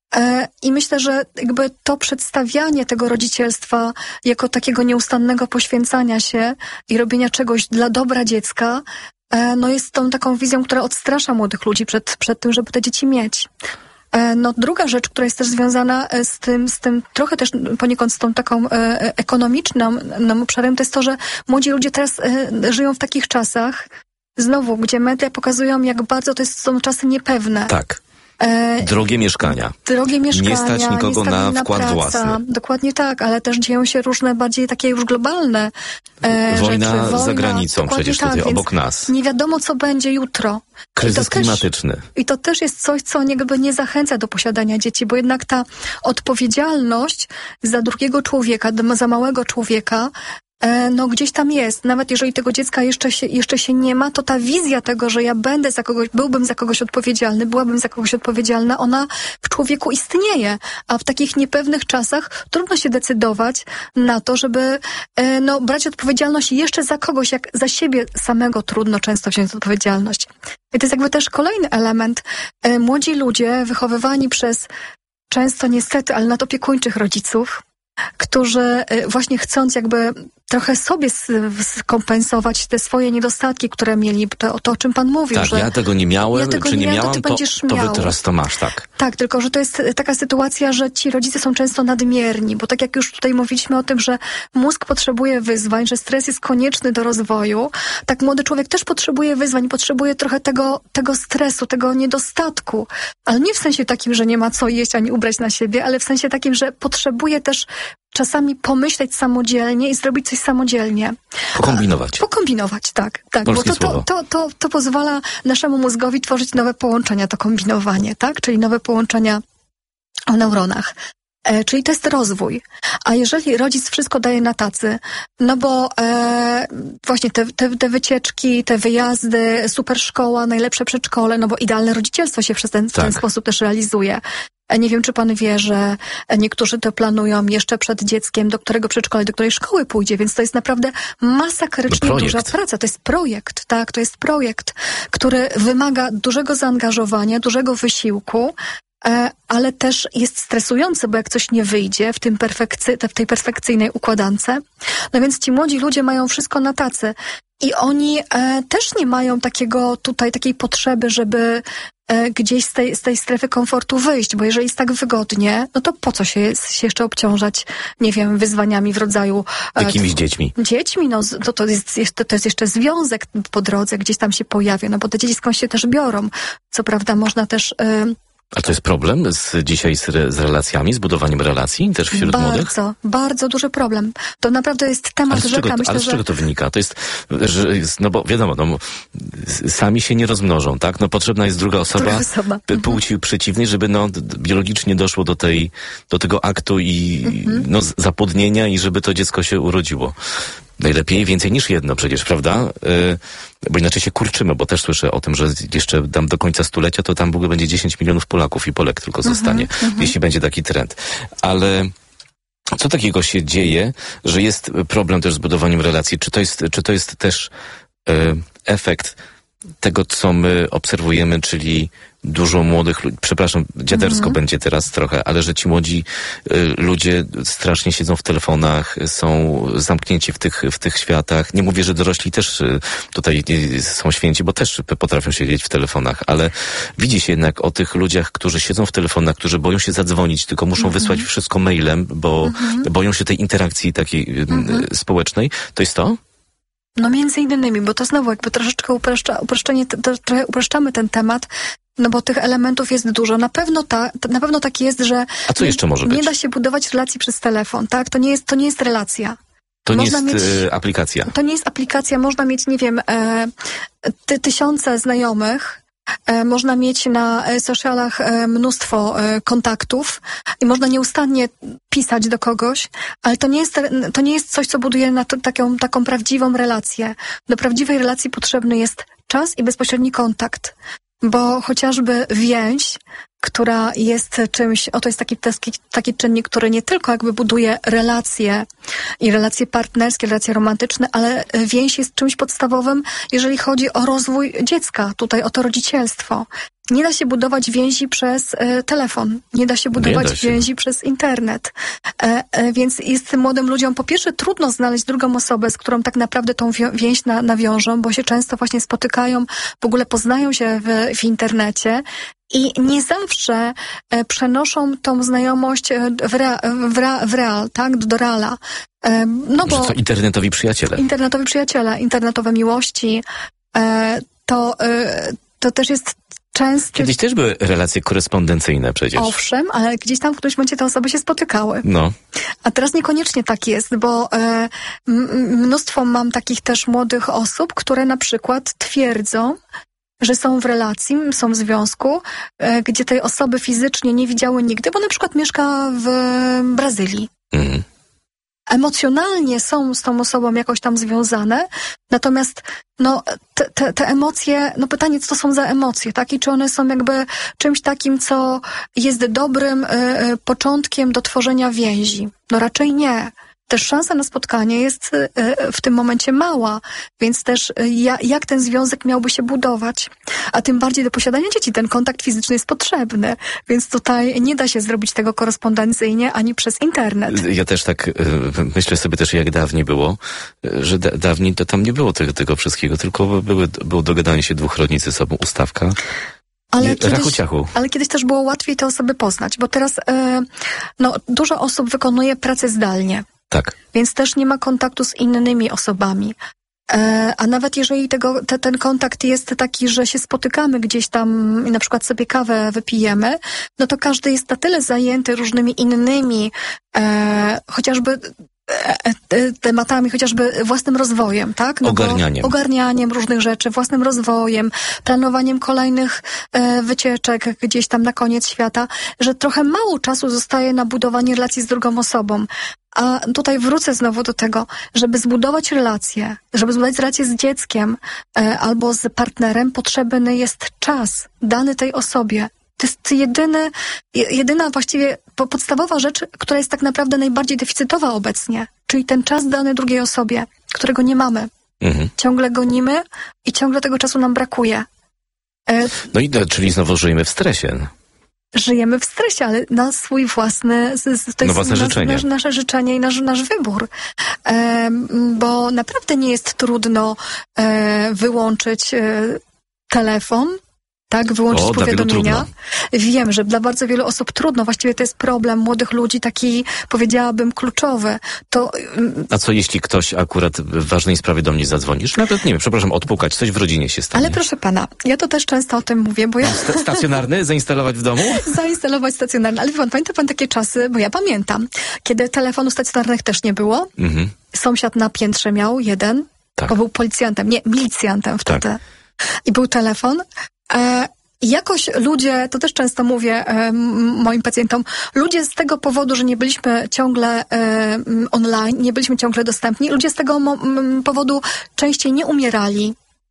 I myślę, że jakby to przedstawianie tego rodzicielstwa jako takiego nieustannego poświęcania się i robienia czegoś dla dobra dziecka, no jest tą taką wizją, która odstrasza młodych ludzi przed, przed tym, żeby te dzieci mieć. No druga rzecz, która jest też związana z tym, z tym trochę też poniekąd z tą taką ekonomiczną no, obszarem, to jest to, że młodzi ludzie teraz żyją w takich czasach, znowu, gdzie media pokazują, jak bardzo to jest, są czasy niepewne. Tak. E, drogie mieszkania. Drogie mieszkania. Nie stać nikogo na wkład praca. własny. Dokładnie tak, ale też dzieją się różne bardziej takie już globalne e, Wojna rzeczy. Wojna za granicą przecież tak, tutaj obok nas. Nie wiadomo, co będzie jutro. Kryzys I klimatyczny. Też, I to też jest coś, co jakby nie zachęca do posiadania dzieci, bo jednak ta odpowiedzialność za drugiego człowieka, za małego człowieka, no gdzieś tam jest. Nawet jeżeli tego dziecka jeszcze się, jeszcze się nie ma, to ta wizja tego, że ja będę za kogoś, byłbym za kogoś odpowiedzialny, byłabym za kogoś odpowiedzialna, ona w człowieku istnieje. A w takich niepewnych czasach trudno się decydować na to, żeby no, brać odpowiedzialność jeszcze za kogoś, jak za siebie samego trudno często wziąć odpowiedzialność. I to jest jakby też kolejny element. Młodzi ludzie wychowywani przez często niestety, ale nadopiekuńczych rodziców, którzy właśnie chcąc jakby trochę sobie skompensować te swoje niedostatki, które mieli, to, to o czym pan mówił. Tak, że ja tego nie miałem, ja tego czy nie, nie miałam, to, to, to miał. wy teraz to masz, tak. Tak, tylko że to jest taka sytuacja, że ci rodzice są często nadmierni, bo tak jak już tutaj mówiliśmy o tym, że mózg potrzebuje wyzwań, że stres jest konieczny do rozwoju, tak młody człowiek też potrzebuje wyzwań, potrzebuje trochę tego, tego stresu, tego niedostatku, ale nie w sensie takim, że nie ma co jeść ani ubrać na siebie, ale w sensie takim, że potrzebuje też czasami pomyśleć samodzielnie i zrobić coś samodzielnie. Pokombinować. Pokombinować, tak. tak Polskie bo to, to, to, to, to pozwala naszemu mózgowi tworzyć nowe połączenia, to kombinowanie, tak? Czyli nowe połączenia o neuronach. E, czyli to jest rozwój. A jeżeli rodzic wszystko daje na tacy, no bo e, właśnie te, te, te wycieczki, te wyjazdy, super szkoła, najlepsze przedszkole, no bo idealne rodzicielstwo się przez ten, w tak. ten sposób też realizuje. Nie wiem, czy pan wie, że niektórzy to planują jeszcze przed dzieckiem, do którego przedszkola, do której szkoły pójdzie, więc to jest naprawdę masakrycznie no duża praca. To jest projekt, tak? To jest projekt, który wymaga dużego zaangażowania, dużego wysiłku, ale też jest stresujący, bo jak coś nie wyjdzie w, tym perfekcy, w tej perfekcyjnej układance, no więc ci młodzi ludzie mają wszystko na tacy i oni e, też nie mają takiego tutaj, takiej potrzeby, żeby e, gdzieś z tej, z tej strefy komfortu wyjść, bo jeżeli jest tak wygodnie, no to po co się, się jeszcze obciążać, nie wiem, wyzwaniami w rodzaju... E, Jakimiś dziećmi. Dziećmi, no to, to, jest, to, to jest jeszcze związek po drodze, gdzieś tam się pojawia, no bo te dzieci skąd się też biorą. Co prawda można też... E, A to jest problem z, dzisiaj z, re, z relacjami, z budowaniem relacji też wśród bardzo, młodych? Bardzo, bardzo duży problem. To naprawdę jest temat ale z czego, rzeka. Myślę, ale z czego to wynika? To jest, że, no bo wiadomo, no, sami się nie rozmnożą, tak? No potrzebna jest druga osoba, druga osoba. P- płci przeciwnej, żeby no biologicznie doszło do tej, do tego aktu i mhm. no zapłodnienia i żeby to dziecko się urodziło. Najlepiej więcej niż jedno przecież, prawda? Yy, bo inaczej się kurczymy, bo też słyszę o tym, że jeszcze tam do końca stulecia to tam w ogóle będzie dziesięć milionów Polaków i Polek tylko zostanie, mm-hmm, jeśli mm-hmm. będzie taki trend. Ale co takiego się dzieje, że jest problem też z budowaniem relacji? Czy to jest, czy to jest też yy, efekt tego, co my obserwujemy, czyli dużo młodych ludzi, przepraszam, dziadersko mm-hmm. będzie teraz trochę, ale że ci młodzi y, ludzie strasznie siedzą w telefonach, są zamknięci w tych, w tych światach. Nie mówię, że dorośli też y, tutaj y, są święci, bo też potrafią siedzieć w telefonach, ale widzi się jednak o tych ludziach, którzy siedzą w telefonach, którzy boją się zadzwonić, tylko muszą mm-hmm. wysłać wszystko mailem, bo mm-hmm. boją się tej interakcji takiej y, mm-hmm. y, społecznej. To jest to? No między innymi, bo to znowu jakby troszeczkę upraszcza, uproszczenie, to, trochę upraszczamy ten temat, no bo tych elementów jest dużo. Na pewno ta, na pewno tak jest, że A co jeszcze może nie, być? nie da się budować relacji przez telefon, tak? To nie jest, to nie jest relacja. To można nie jest mieć, y, aplikacja. To nie jest aplikacja, można mieć, nie wiem, e, ty, tysiące znajomych, E, można mieć na e, socialach e, mnóstwo e, kontaktów i można nieustannie pisać do kogoś, ale to nie jest, to nie jest coś, co buduje na to, taką, taką prawdziwą relację. Do prawdziwej relacji potrzebny jest czas i bezpośredni kontakt, bo chociażby więź, która jest czymś, oto jest taki, taki, taki czynnik, który nie tylko jakby buduje relacje i relacje partnerskie, relacje romantyczne, ale więź jest czymś podstawowym, jeżeli chodzi o rozwój dziecka, tutaj o to rodzicielstwo. Nie da się budować więzi przez e, telefon, nie da się budować da się. więzi przez internet. E, e, więc jest tym młodym ludziom po pierwsze trudno znaleźć drugą osobę, z którą tak naprawdę tą więź na, nawiążą, bo się często właśnie spotykają, w ogóle poznają się w, w internecie i nie zawsze e, przenoszą tą znajomość w, rea, w, rea, w real, tak, do reala. E, no bo co, internetowi przyjaciele. Internetowi przyjaciele, internetowe miłości, e, to, e, to też jest często... Kiedyś też były relacje korespondencyjne przecież. Owszem, ale gdzieś tam w którymś momencie te osoby się spotykały. No. A teraz niekoniecznie tak jest, bo e, m- mnóstwo mam takich też młodych osób, które na przykład twierdzą, że są w relacji, są w związku, e, gdzie tej osoby fizycznie nie widziały nigdy, bo na przykład mieszka w Brazylii. Mhm. Emocjonalnie są z tą osobą jakoś tam związane, natomiast no, te, te, te emocje, no pytanie, co to są za emocje, tak? I czy one są jakby czymś takim, co jest dobrym y, y, początkiem do tworzenia więzi? No raczej nie. też szansa na spotkanie jest w tym momencie mała, więc też jak ten związek miałby się budować? A tym bardziej do posiadania dzieci ten kontakt fizyczny jest potrzebny, więc tutaj nie da się zrobić tego korespondencyjnie ani przez internet. Ja też tak myślę sobie też, jak dawniej było, że da- dawniej to tam nie było tego, tego wszystkiego, tylko były, było dogadanie się dwóch rodzin ze sobą, ustawka. Ale kiedyś, Rachu-ciachu. ale kiedyś też było łatwiej te osoby poznać, bo teraz e, no, dużo osób wykonuje pracę zdalnie. Tak. Więc też nie ma kontaktu z innymi osobami. E, a nawet jeżeli tego, te, ten kontakt jest taki, że się spotykamy gdzieś tam i na przykład sobie kawę wypijemy, no to każdy jest na tyle zajęty różnymi innymi, e, chociażby tematami, chociażby własnym rozwojem, tak? No ogarnianiem. Ogarnianiem różnych rzeczy, własnym rozwojem, planowaniem kolejnych e, wycieczek gdzieś tam na koniec świata, że trochę mało czasu zostaje na budowanie relacji z drugą osobą. A tutaj wrócę znowu do tego, żeby zbudować relacje, żeby zbudować relacje z dzieckiem e, albo z partnerem, potrzebny jest czas dany tej osobie. To jest jedyny, jedyna właściwie podstawowa rzecz, która jest tak naprawdę najbardziej deficytowa obecnie, czyli ten czas dany drugiej osobie, którego nie mamy. Mhm. Ciągle gonimy i ciągle tego czasu nam brakuje. E, no i czyli znowu żyjemy w stresie. Żyjemy w stresie, ale na swój własny, to jest własne nasz, życzenie. Nasz, nasze życzenie i nasz, nasz wybór. E, bo naprawdę nie jest trudno e, wyłączyć e, telefon, tak, wyłączyć o, powiadomienia. Wiem, że dla bardzo wielu osób trudno. Właściwie to jest problem młodych ludzi, taki, powiedziałabym, kluczowy. To... A co jeśli ktoś akurat w ważnej sprawie do mnie zadzwonisz? Nawet, nie wiem, przepraszam, odpukać, coś w rodzinie się stanie. Ale proszę pana, ja to też często o tym mówię, bo ja... Stacjonarny? Zainstalować w domu? Zainstalować stacjonarny. Ale wie pan, pamięta pan takie czasy, bo ja pamiętam, kiedy telefonów stacjonarnych też nie było. Mhm. Sąsiad na piętrze miał jeden, tak. Bo był policjantem, nie, milicjantem wtedy. Tak. I był telefon. E, jakoś ludzie, to też często mówię e, moim pacjentom, ludzie z tego powodu, że nie byliśmy ciągle e, online, nie byliśmy ciągle dostępni, ludzie z tego mo- m, powodu częściej nie umierali.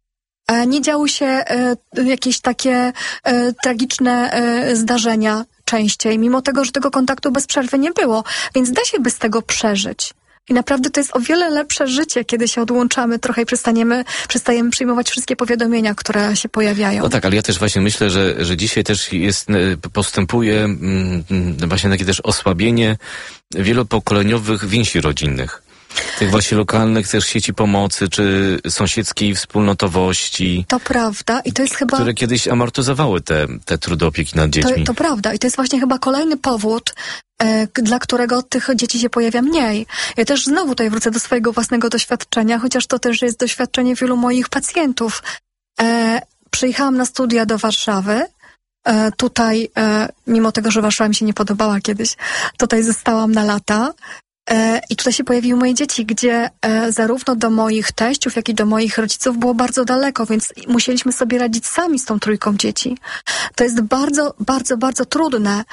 E, nie działy się e, jakieś takie e, tragiczne e, zdarzenia częściej, mimo tego, że tego kontaktu bez przerwy nie było. Więc da się by z tego przeżyć. I naprawdę to jest o wiele lepsze życie, kiedy się odłączamy trochę i przestaniemy, przestajemy przyjmować wszystkie powiadomienia, które się pojawiają. No tak, ale ja też właśnie myślę, że, że dzisiaj też jest, postępuje mm, właśnie takie też osłabienie wielopokoleniowych więzi rodzinnych. Tych właśnie lokalnych też sieci pomocy, czy sąsiedzkiej wspólnotowości. To prawda i to jest chyba... Które kiedyś amortyzowały te, te trudy opieki nad dziećmi. To, to prawda i to jest właśnie chyba kolejny powód, e, dla którego tych dzieci się pojawia mniej. Ja też znowu tutaj wrócę do swojego własnego doświadczenia, chociaż to też jest doświadczenie wielu moich pacjentów. E, przyjechałam na studia do Warszawy. E, tutaj, e, mimo tego, że Warszawa mi się nie podobała kiedyś, tutaj zostałam na lata. I tutaj się pojawiły moje dzieci, gdzie zarówno do moich teściów, jak i do moich rodziców było bardzo daleko, więc musieliśmy sobie radzić sami z tą trójką dzieci. To jest bardzo, bardzo, bardzo trudne.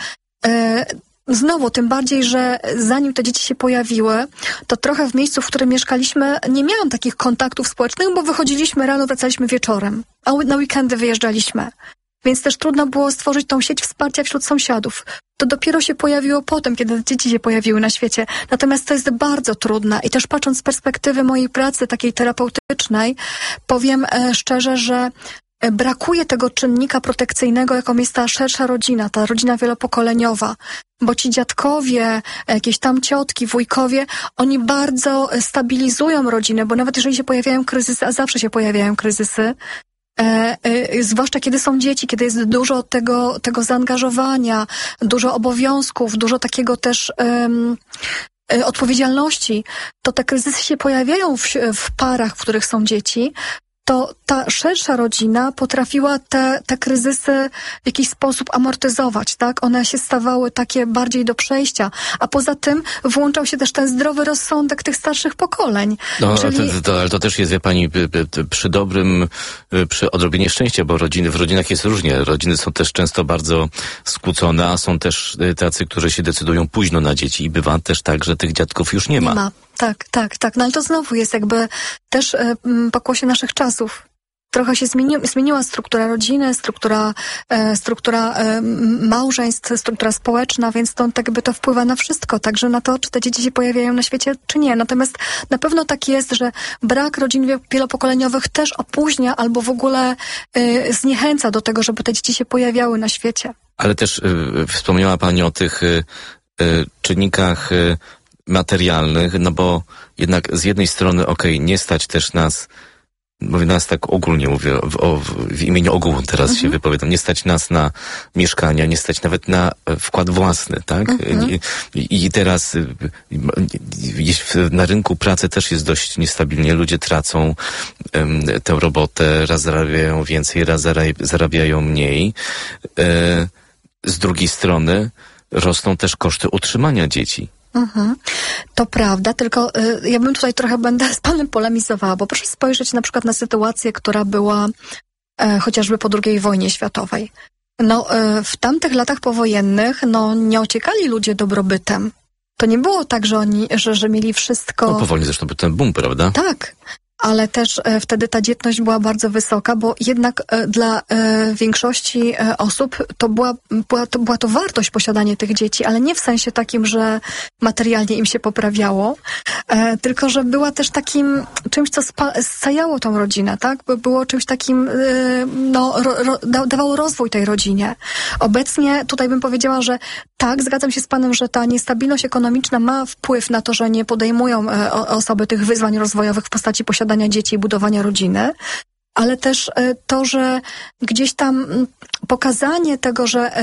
Znowu, tym bardziej, że zanim te dzieci się pojawiły, to trochę w miejscu, w którym mieszkaliśmy, nie miałam takich kontaktów społecznych, bo wychodziliśmy rano, wracaliśmy wieczorem, a na weekendy wyjeżdżaliśmy. Więc też trudno było stworzyć tą sieć wsparcia wśród sąsiadów. To dopiero się pojawiło potem, kiedy dzieci się pojawiły na świecie. Natomiast to jest bardzo trudne. I też patrząc z perspektywy mojej pracy takiej terapeutycznej, powiem e, szczerze, że brakuje tego czynnika protekcyjnego, jaką jest ta szersza rodzina, ta rodzina wielopokoleniowa. Bo ci dziadkowie, jakieś tam ciotki, wujkowie, oni bardzo stabilizują rodzinę, bo nawet jeżeli się pojawiają kryzysy, a zawsze się pojawiają kryzysy, E, e, zwłaszcza kiedy są dzieci, kiedy jest dużo tego, tego zaangażowania, dużo obowiązków, dużo takiego też um, e, odpowiedzialności, to te kryzysy się pojawiają w, w parach, w których są dzieci, to ta szersza rodzina potrafiła te, te kryzysy w jakiś sposób amortyzować, tak? One się stawały takie bardziej do przejścia, a poza tym włączał się też ten zdrowy rozsądek tych starszych pokoleń. No, Czyli... to, to, ale to też jest, wie pani, przy dobrym, przy odrobinie szczęścia, bo rodziny, w rodzinach jest różnie. Rodziny są też często bardzo skłócone, a są też tacy, którzy się decydują późno na dzieci i bywa też tak, że tych dziadków już nie ma. Nie ma. Tak, tak, tak. No ale to znowu jest jakby też y, pokłosie naszych czasów. trochę się zmieni, zmieniła struktura rodziny, struktura, e, struktura e, małżeństw, struktura społeczna, więc to tak jakby to wpływa na wszystko, także na to, czy te dzieci się pojawiają na świecie, czy nie. Natomiast na pewno tak jest, że brak rodzin wielopokoleniowych też opóźnia albo w ogóle e, zniechęca do tego, żeby te dzieci się pojawiały na świecie. Ale też y, wspomniała Pani o tych y, y, czynnikach y, materialnych, no bo jednak z jednej strony, okej, okay, nie stać też nas, mówię nas tak ogólnie, mówię w, o, w imieniu ogółu teraz mhm. się wypowiadam, nie stać nas na mieszkania, nie stać nawet na wkład własny, tak? Mhm. I, I teraz na rynku pracy też jest dość niestabilnie, ludzie tracą um, tę robotę, raz zarabiają więcej, raz zarabiają mniej. E, z drugiej strony rosną też koszty utrzymania dzieci. Mhm. To prawda, tylko y, ja bym tutaj trochę będę z panem polemizowała, bo proszę spojrzeć na przykład na sytuację, która była e, chociażby po drugiej wojnie światowej. No, e, w tamtych latach powojennych, no, nie ociekali ludzie dobrobytem. To nie było tak, że oni, że, że mieli wszystko... No, po wojnie zresztą był ten boom, prawda? Tak. Ale też e, wtedy ta dzietność była bardzo wysoka, bo jednak e, dla e, większości e, osób to była, była, to była to wartość posiadanie tych dzieci, ale nie w sensie takim, że materialnie im się poprawiało, e, tylko że była też takim czymś, co spa, scajało tą rodzinę, tak? Bo było czymś takim, e, no, ro, ro, da, dawało rozwój tej rodzinie. Obecnie tutaj bym powiedziała, że tak, zgadzam się z panem, że ta niestabilność ekonomiczna ma wpływ na to, że nie podejmują e, osoby tych wyzwań rozwojowych w postaci posiadania dzieci i budowania rodziny, ale też to, że gdzieś tam pokazanie tego, że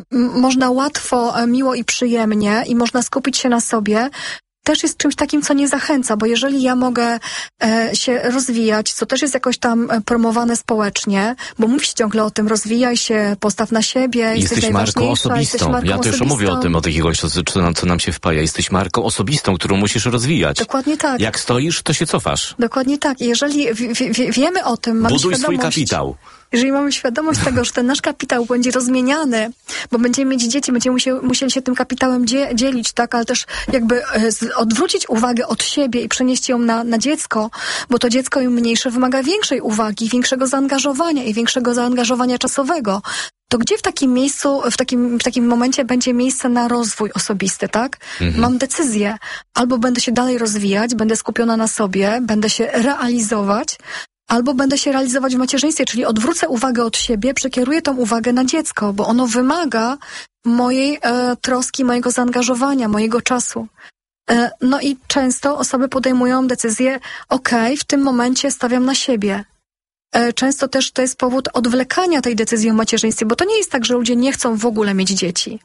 można łatwo, miło i przyjemnie i można skupić się na sobie, też jest czymś takim, co nie zachęca, bo jeżeli ja mogę e, się rozwijać, co też jest jakoś tam promowane społecznie, bo mówi się ciągle o tym, rozwijaj się, postaw na siebie, jesteś, jesteś marką osobistą. Jesteś marką ja też mówię o tym, o jakiegoś, co, co, nam, co nam się wpaja. Jesteś marką osobistą, którą musisz rozwijać. Dokładnie tak. Jak stoisz, to się cofasz. Dokładnie tak. I jeżeli w, w, wiemy o tym, mamy Buduj świadomość... swój kapitał. Jeżeli mamy świadomość tego, że ten nasz kapitał będzie rozmieniany, bo będziemy mieć dzieci, będziemy musieli, musieli się tym kapitałem dzie, dzielić, tak, ale też jakby e, z, odwrócić uwagę od siebie i przenieść ją na, na dziecko, bo to dziecko im mniejsze wymaga większej uwagi, większego zaangażowania i większego zaangażowania czasowego. To gdzie w takim miejscu, w takim, w takim momencie będzie miejsce na rozwój osobisty, tak? Mhm. Mam decyzję. Albo będę się dalej rozwijać, będę skupiona na sobie, będę się realizować, albo będę się realizować w macierzyństwie, czyli odwrócę uwagę od siebie, przekieruję tą uwagę na dziecko, bo ono wymaga mojej e, troski, mojego zaangażowania, mojego czasu. E, no i często osoby podejmują decyzję, okej, w tym momencie stawiam na siebie. E, często też to jest powód odwlekania tej decyzji o macierzyństwie, bo to nie jest tak, że ludzie nie chcą w ogóle mieć dzieci.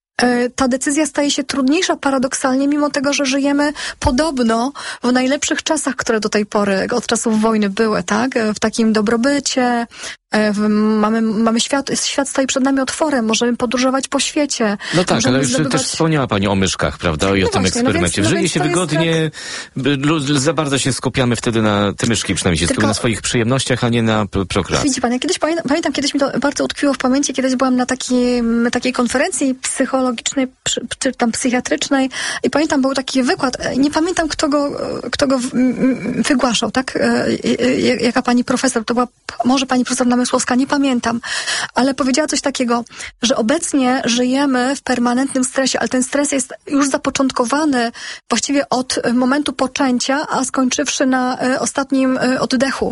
Ta decyzja staje się trudniejsza paradoksalnie, mimo tego, że żyjemy podobno w najlepszych czasach, które do tej pory, od czasów wojny były, tak? W takim dobrobycie, w, mamy, mamy świat, świat stoi przed nami otworem, możemy podróżować po świecie. No tak, ale już zdobywać... też wspomniała Pani o myszkach, prawda? I no o tym właśnie, eksperymencie. No więc, Żyje no się wygodnie, tak... za bardzo się skupiamy wtedy na te myszki, przynajmniej się Tylko... skupiamy na swoich przyjemnościach, a nie na prokreacji. Widzi Pan, ja kiedyś pamiętam, pamiętam, kiedyś mi to bardzo utkwiło w pamięci, kiedyś byłam na takiej, takiej konferencji psychologicznej, czy tam psychiatrycznej i pamiętam, był taki wykład, nie pamiętam kto go, kto go wygłaszał, tak? Jaka pani profesor, to była może pani profesor Namysłowska, nie pamiętam, ale powiedziała coś takiego, że obecnie żyjemy w permanentnym stresie, ale ten stres jest już zapoczątkowany właściwie od momentu poczęcia, a skończywszy na ostatnim oddechu.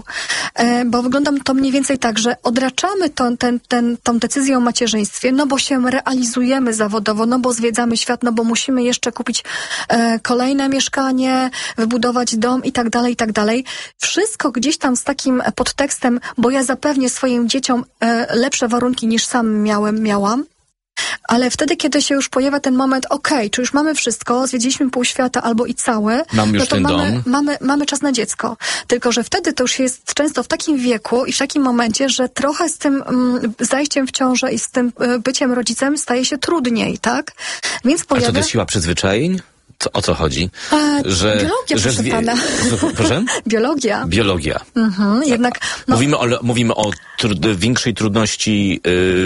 Bo wygląda to mniej więcej tak, że odraczamy tą, ten, ten, tą decyzję o macierzyństwie, no bo się realizujemy zawodowo, no bo zwiedzamy świat, no bo musimy jeszcze kupić e, kolejne mieszkanie, wybudować dom i tak dalej, i tak dalej. Wszystko gdzieś tam z takim podtekstem, bo ja zapewnię swoim dzieciom e, lepsze warunki niż sam miałem, miałam. Ale wtedy, kiedy się już pojawia ten moment, okej, okay, czy już mamy wszystko, zwiedziliśmy pół świata albo i całe, Mam już no to ten mamy, dom. mamy, mamy czas na dziecko. Tylko, że wtedy to już jest często w takim wieku i w takim momencie, że trochę z tym mm, zajściem w ciążę i z tym y, byciem rodzicem staje się trudniej, tak? Więc pojawia... A to jest siła przyzwyczajeń? Co, o co chodzi? A, że, biologia, że proszę zwie... pana. Proszę? Biologia. Biologia. Mhm, jednak... No... Mówimy o, mówimy o trud... większej trudności... Yy...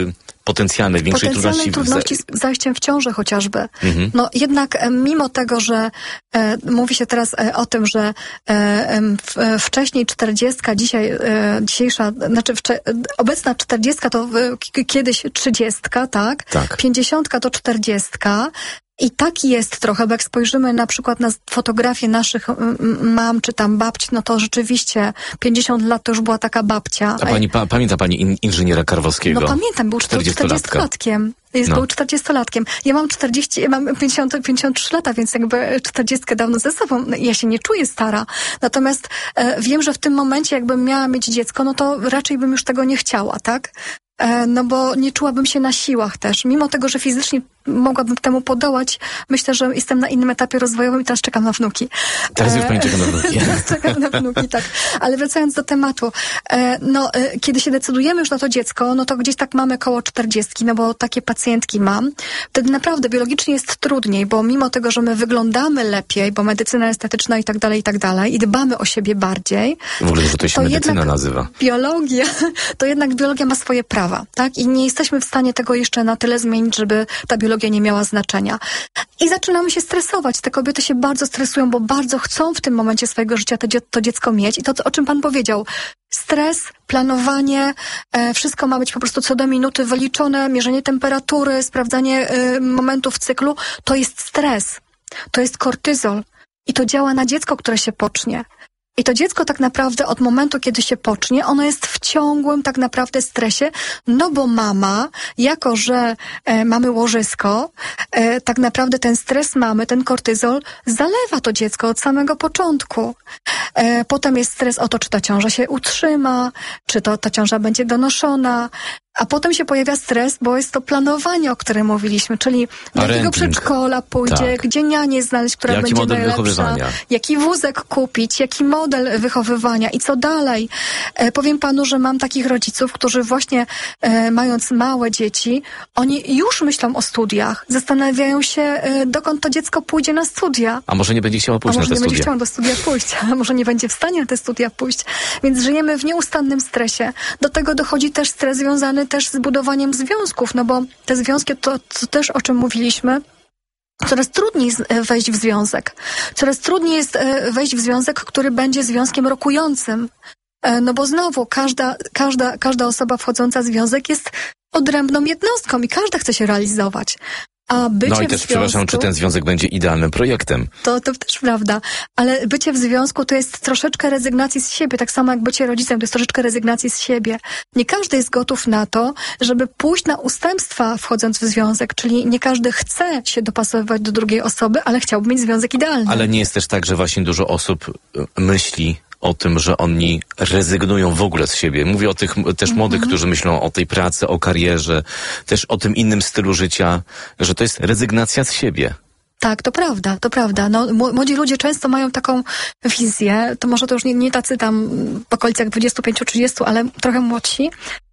potencjalnej, większej Potencjalnej trudności. trudności z zajściem w ciążę chociażby. Mhm. No jednak e, mimo tego, że e, mówi się teraz e, o tym, że e, w, e, wcześniej czterdziestka, dzisiaj e, dzisiejsza, znaczy wcze, obecna czterdziestka to e, k- kiedyś trzydziestka, tak? Tak. Pięćdziesiątka to czterdziestka. I tak jest trochę, bo jak spojrzymy na przykład na fotografię naszych m, mam czy tam babci, no to rzeczywiście pięćdziesiąt lat to już była taka babcia. A pani pa, pamięta pani in, inżyniera Karwowskiego? No pamiętam, był czterdziestolatkiem. Jest, No. Był czterdziestolatkiem. Ja mam czterdzieści, ja mam pięćdziesiąt, pięćdziesiąt trzy lata, więc jakby czterdziestkę dawno ze sobą. Ja się nie czuję stara. Natomiast e, wiem, że w tym momencie jakbym miała mieć dziecko, no to raczej bym już tego nie chciała, tak? E, no bo nie czułabym się na siłach też. Mimo tego, że fizycznie mogłabym temu podołać, myślę, że jestem na innym etapie rozwojowym i teraz czekam na wnuki. Teraz już pani czeka na wnuki. Czekam na wnuki, tak. Ale wracając do tematu, e, no, e, kiedy się decydujemy już na to dziecko, no to gdzieś tak mamy koło czterdziestki, no bo takie pacjentki mam. Wtedy naprawdę biologicznie jest trudniej, bo mimo tego, że my wyglądamy lepiej, bo medycyna estetyczna i tak dalej, i tak dalej, i dbamy o siebie bardziej. W ogóle, że to się to medycyna jednak nazywa. Biologia, to jednak biologia ma swoje prawa, tak? I nie jesteśmy w stanie tego jeszcze na tyle zmienić, żeby ta biologia nie miała znaczenia. I zaczynamy się stresować. Te kobiety się bardzo stresują, bo bardzo chcą w tym momencie swojego życia to, dzie- to dziecko mieć. I to, o czym pan powiedział, stres, planowanie, e, wszystko ma być po prostu co do minuty wyliczone, mierzenie temperatury, sprawdzanie e, momentów cyklu, to jest stres. To jest kortyzol. I to działa na dziecko, które się pocznie. I to dziecko tak naprawdę od momentu, kiedy się pocznie, ono jest w ciągłym tak naprawdę stresie, no bo mama, jako że e, mamy łożysko, e, tak naprawdę ten stres mamy, ten kortyzol, zalewa to dziecko od samego początku. E, potem jest stres o to, czy ta ciąża się utrzyma, czy to ta ciąża będzie donoszona. A potem się pojawia stres, bo jest to planowanie, o którym mówiliśmy, czyli do Parenting. jakiego przedszkola pójdzie, Tak. gdzie nianię znaleźć, która Jaki będzie model najlepsza, wychowywania? jaki wózek kupić, jaki model wychowywania i co dalej. E, powiem panu, że mam takich rodziców, którzy właśnie e, mając małe dzieci, oni już myślą o studiach, zastanawiają się, e, dokąd to dziecko pójdzie na studia. A może nie będzie chciała A pójść na może te nie będzie studia? chciał do studia pójść, a może nie będzie w stanie na te studia pójść. Więc żyjemy w nieustannym stresie. Do tego dochodzi też stres związany też z budowaniem związków, no bo te związki, to, to też o czym mówiliśmy, coraz trudniej wejść w związek. Coraz trudniej jest wejść w związek, który będzie związkiem rokującym. No bo znowu, każda, każda, każda osoba wchodząca w związek jest odrębną jednostką i każda chce się realizować. A bycie No i w też, związku, przepraszam, czy ten związek będzie idealnym projektem? To, to też prawda. Ale bycie w związku to jest troszeczkę rezygnacji z siebie, tak samo jak bycie rodzicem, to jest troszeczkę rezygnacji z siebie. Nie każdy jest gotów na to, żeby pójść na ustępstwa wchodząc w związek, czyli nie każdy chce się dopasowywać do drugiej osoby, ale chciałby mieć związek idealny. Ale nie jest też tak, że właśnie dużo osób y, myśli o tym, że oni rezygnują w ogóle z siebie. Mówię o tych też młodych, mm-hmm. którzy myślą o tej pracy, o karierze, też o tym innym stylu życia, że to jest rezygnacja z siebie. Tak, to prawda, to prawda. No, młodzi ludzie często mają taką wizję, to może to już nie, nie tacy tam w okolicach dwudziestu pięciu trzydziestu, ale trochę młodsi,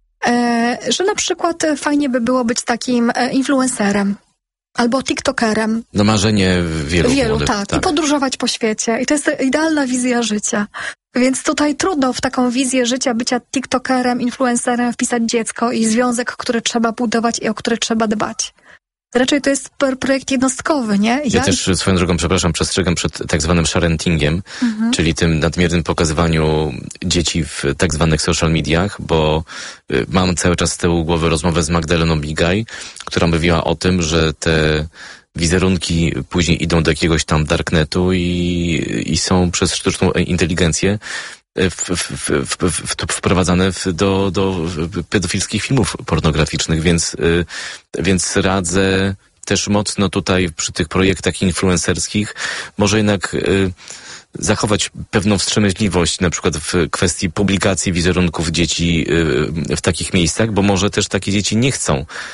e, że na przykład fajnie by było być takim e, influencerem. Albo tiktokerem. No marzenie wielu, wielu młodych, tak. tak. I podróżować po świecie. I to jest idealna wizja życia. Więc tutaj trudno w taką wizję życia bycia tiktokerem, influencerem wpisać dziecko i związek, który trzeba budować i o który trzeba dbać. Raczej to jest projekt jednostkowy, nie? Ja, ja też swoją drogą, przepraszam, przestrzegam przed tak zwanym sharentingiem, mhm. czyli tym nadmiernym pokazywaniu dzieci w tak zwanych social mediach, bo y, mam cały czas z tyłu głowy rozmowę z Magdaleną Bigaj, która mówiła o tym, że te wizerunki później idą do jakiegoś tam darknetu i, i są przez sztuczną inteligencję W, w, w, w, w, wprowadzane w, do, do pedofilskich filmów pornograficznych, więc, y, więc radzę też mocno tutaj przy tych projektach influencerskich może jednak y, zachować pewną wstrzemięźliwość na przykład w kwestii publikacji wizerunków dzieci y, w takich miejscach, bo może też takie dzieci nie chcą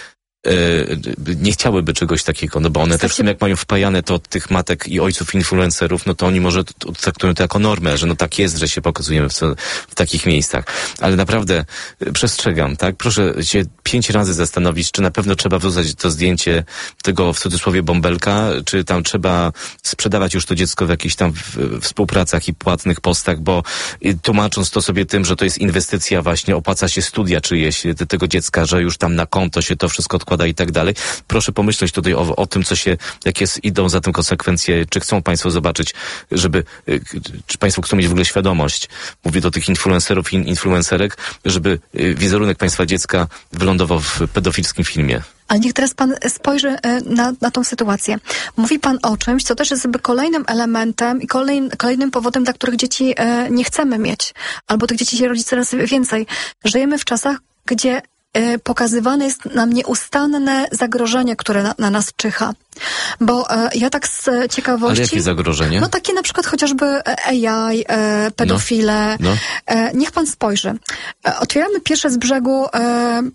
nie chciałyby czegoś takiego, no bo one też w tym, jak mają wpajane to od tych matek i ojców influencerów, no to oni może traktują to jako normę, że no tak jest, że się pokazujemy w, w takich miejscach. Ale naprawdę przestrzegam, tak? Proszę się pięć razy zastanowić, czy na pewno trzeba wrzucać to zdjęcie tego w cudzysłowie bąbelka, czy tam trzeba sprzedawać już to dziecko w jakichś tam w, współpracach i płatnych postach, bo tłumacząc to sobie tym, że to jest inwestycja właśnie, opłaca się studia czyjeś tego dziecka, że już tam na konto się to wszystko odkłada i tak dalej. Proszę pomyśleć tutaj o, o tym, co się, jakie idą za tym konsekwencje, czy chcą Państwo zobaczyć, żeby, czy Państwo chcą mieć w ogóle świadomość, mówię do tych influencerów i influencerek, żeby wizerunek Państwa dziecka wylądował w pedofilskim filmie. Ale niech teraz pan spojrzy na, na tą sytuację. Mówi pan o czymś, co też jest jakby kolejnym elementem i kolejnym, kolejnym powodem, dla których dzieci nie chcemy mieć. Albo tych dzieci się rodzi coraz więcej. Żyjemy w czasach, gdzie pokazywane jest nam nieustanne zagrożenie, które na, na nas czyha. Bo e, ja tak z ciekawości... Ale jakie zagrożenie? No takie na przykład chociażby A I, e, pedofile. No, no. E, niech pan spojrzy. E, otwieramy pierwszy z brzegu e,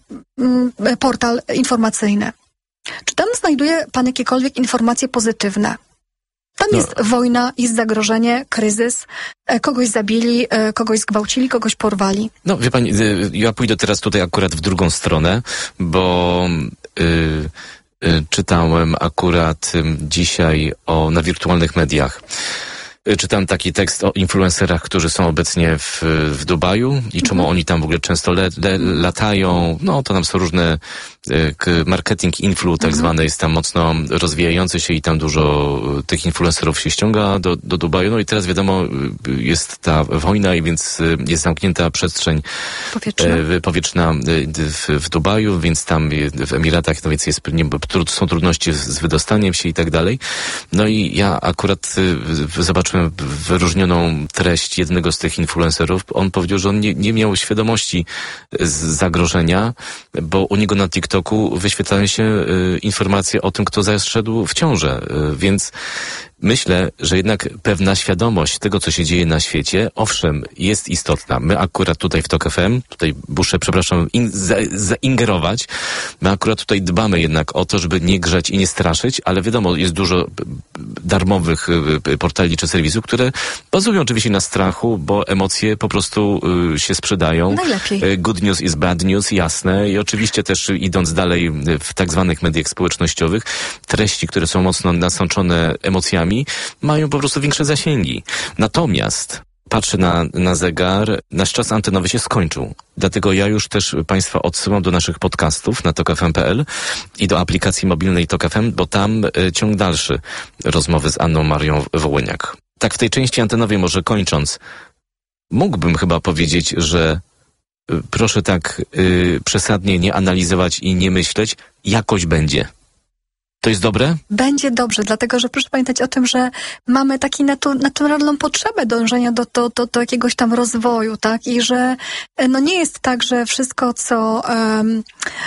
m, portal informacyjny. Czy tam znajduje pan jakiekolwiek informacje pozytywne? Tam no. jest wojna, jest zagrożenie, kryzys, kogoś zabili, kogoś zgwałcili, kogoś porwali. No, wie pani, ja pójdę teraz tutaj akurat w drugą stronę, bo y, y, czytałem akurat y, dzisiaj o, na wirtualnych mediach. Czytam taki tekst o influencerach, którzy są obecnie w, w Dubaju i czemu mhm. oni tam w ogóle często le, le, latają. No to tam są różne, marketing influ tak mhm. zwany jest tam mocno rozwijający się i tam dużo tych influencerów się ściąga do, do Dubaju. No i teraz wiadomo, jest ta wojna i więc jest zamknięta przestrzeń powietrzna, powietrzna w, w Dubaju, więc tam w Emiratach, no więc jest, nie, są trudności z wydostaniem się i tak dalej. No i ja akurat zobaczyłem wyróżnioną treść jednego z tych influencerów. On powiedział, że on nie, nie miał świadomości zagrożenia, bo u niego na TikToku wyświetlają się y, informacje o tym, kto zaszedł w ciążę. Y, więc myślę, że jednak pewna świadomość tego, co się dzieje na świecie, owszem, jest istotna. My akurat tutaj w Tok F M, tutaj muszę, przepraszam, in, za, zaingerować, my akurat tutaj dbamy jednak o to, żeby nie grzać i nie straszyć, ale wiadomo, jest dużo darmowych portali czy serwisów, które bazują oczywiście na strachu, bo emocje po prostu y, się sprzedają. Najlepiej. Good news is bad news, jasne. I oczywiście też idąc dalej w tak zwanych mediach społecznościowych, treści, które są mocno nasączone emocjami, mają po prostu większe zasięgi. Natomiast patrzę na, na zegar, nasz czas antenowy się skończył. Dlatego ja już też Państwa odsyłam do naszych podcastów na tok f m kropka p l i do aplikacji mobilnej Tok F M, bo tam y, ciąg dalszy rozmowy z Anną Marią Wołyniak. Tak w tej części antenowej może kończąc, mógłbym chyba powiedzieć, że y, proszę tak y, przesadnie nie analizować i nie myśleć, jakoś będzie. To jest dobre? Będzie dobrze, dlatego że proszę pamiętać o tym, że mamy taką natu, naturalną potrzebę dążenia do, do, do, do jakiegoś tam rozwoju, tak? I że no nie jest tak, że wszystko, co... Um,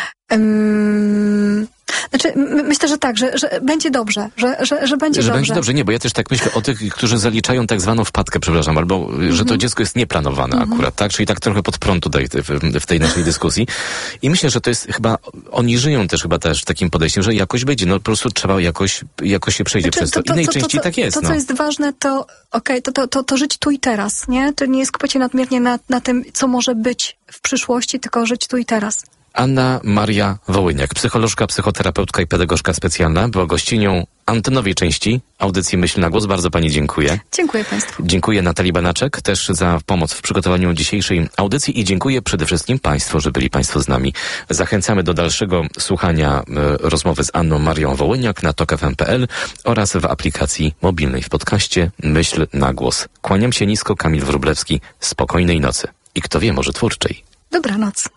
um, Znaczy, my, myślę, że tak, że, że będzie dobrze, że, że, że będzie że dobrze. Będzie dobrze, nie, bo ja też tak myślę o tych, którzy zaliczają tak zwaną wpadkę, przepraszam, albo mm-hmm. że to dziecko jest nieplanowane mm-hmm. akurat, tak? Czyli tak trochę pod prąd tutaj w, w tej naszej dyskusji. I myślę, że to jest chyba, oni żyją też chyba też takim podejściem, że jakoś będzie, no po prostu trzeba jakoś, jakoś się przejdzie znaczy, przez to. to. Innej to, części to, tak jest. To, no. co jest ważne, to okej, okay, to, to, to, to żyć tu i teraz, nie? To nie skupiać się nadmiernie na, na tym, co może być w przyszłości, tylko żyć tu i teraz. Anna Maria Wołyniak, psycholożka, psychoterapeutka i pedagogzka specjalna, była gościnią antenowej części audycji Myśl na Głos. Bardzo Pani dziękuję. Dziękuję Państwu. Dziękuję Natalii Banaczek też za pomoc w przygotowaniu dzisiejszej audycji i dziękuję przede wszystkim Państwu, że byli Państwo z nami. Zachęcamy do dalszego słuchania e, rozmowy z Anną Marią Wołyniak na tok f m kropka p l oraz w aplikacji mobilnej w podcaście Myśl na Głos. Kłaniam się nisko, Kamil Wróblewski. Spokojnej nocy. I kto wie, może twórczej. Dobranoc.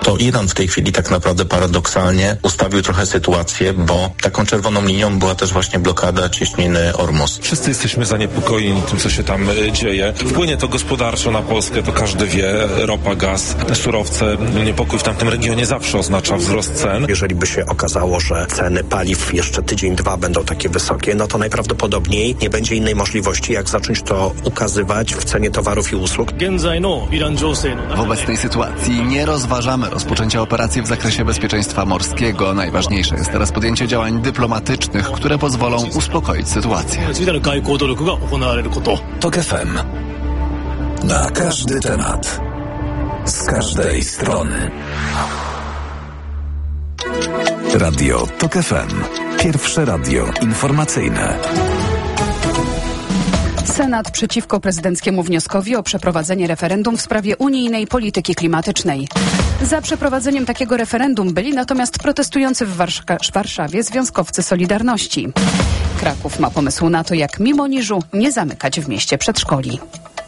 To Iran w tej chwili tak naprawdę paradoksalnie ustawił trochę sytuację, bo taką czerwoną linią była też właśnie blokada cieśniny Ormus. Wszyscy jesteśmy zaniepokojeni tym, co się tam dzieje. Wpłynie to gospodarczo na Polskę, to każdy wie. Ropa, gaz, surowce. Niepokój w tamtym regionie zawsze oznacza wzrost cen. Jeżeli by się okazało, że ceny paliw jeszcze tydzień, dwa będą takie wysokie, no to najprawdopodobniej nie będzie innej możliwości, jak zacząć to ukazywać w cenie towarów i usług. W obecnej sytuacji nie rozważamy rozpoczęcia operacji w zakresie bezpieczeństwa morskiego. Najważniejsze jest teraz podjęcie działań dyplomatycznych, które pozwolą uspokoić sytuację. Tok F M. Na każdy temat. Z każdej strony. Radio Tok F M. Pierwsze radio informacyjne. Senat przeciwko prezydenckiemu wnioskowi o przeprowadzenie referendum w sprawie unijnej polityki klimatycznej. Za przeprowadzeniem takiego referendum byli natomiast protestujący w Warsz- Warszawie związkowcy Solidarności. Kraków ma pomysł na to, jak mimo niżu nie zamykać w mieście przedszkoli.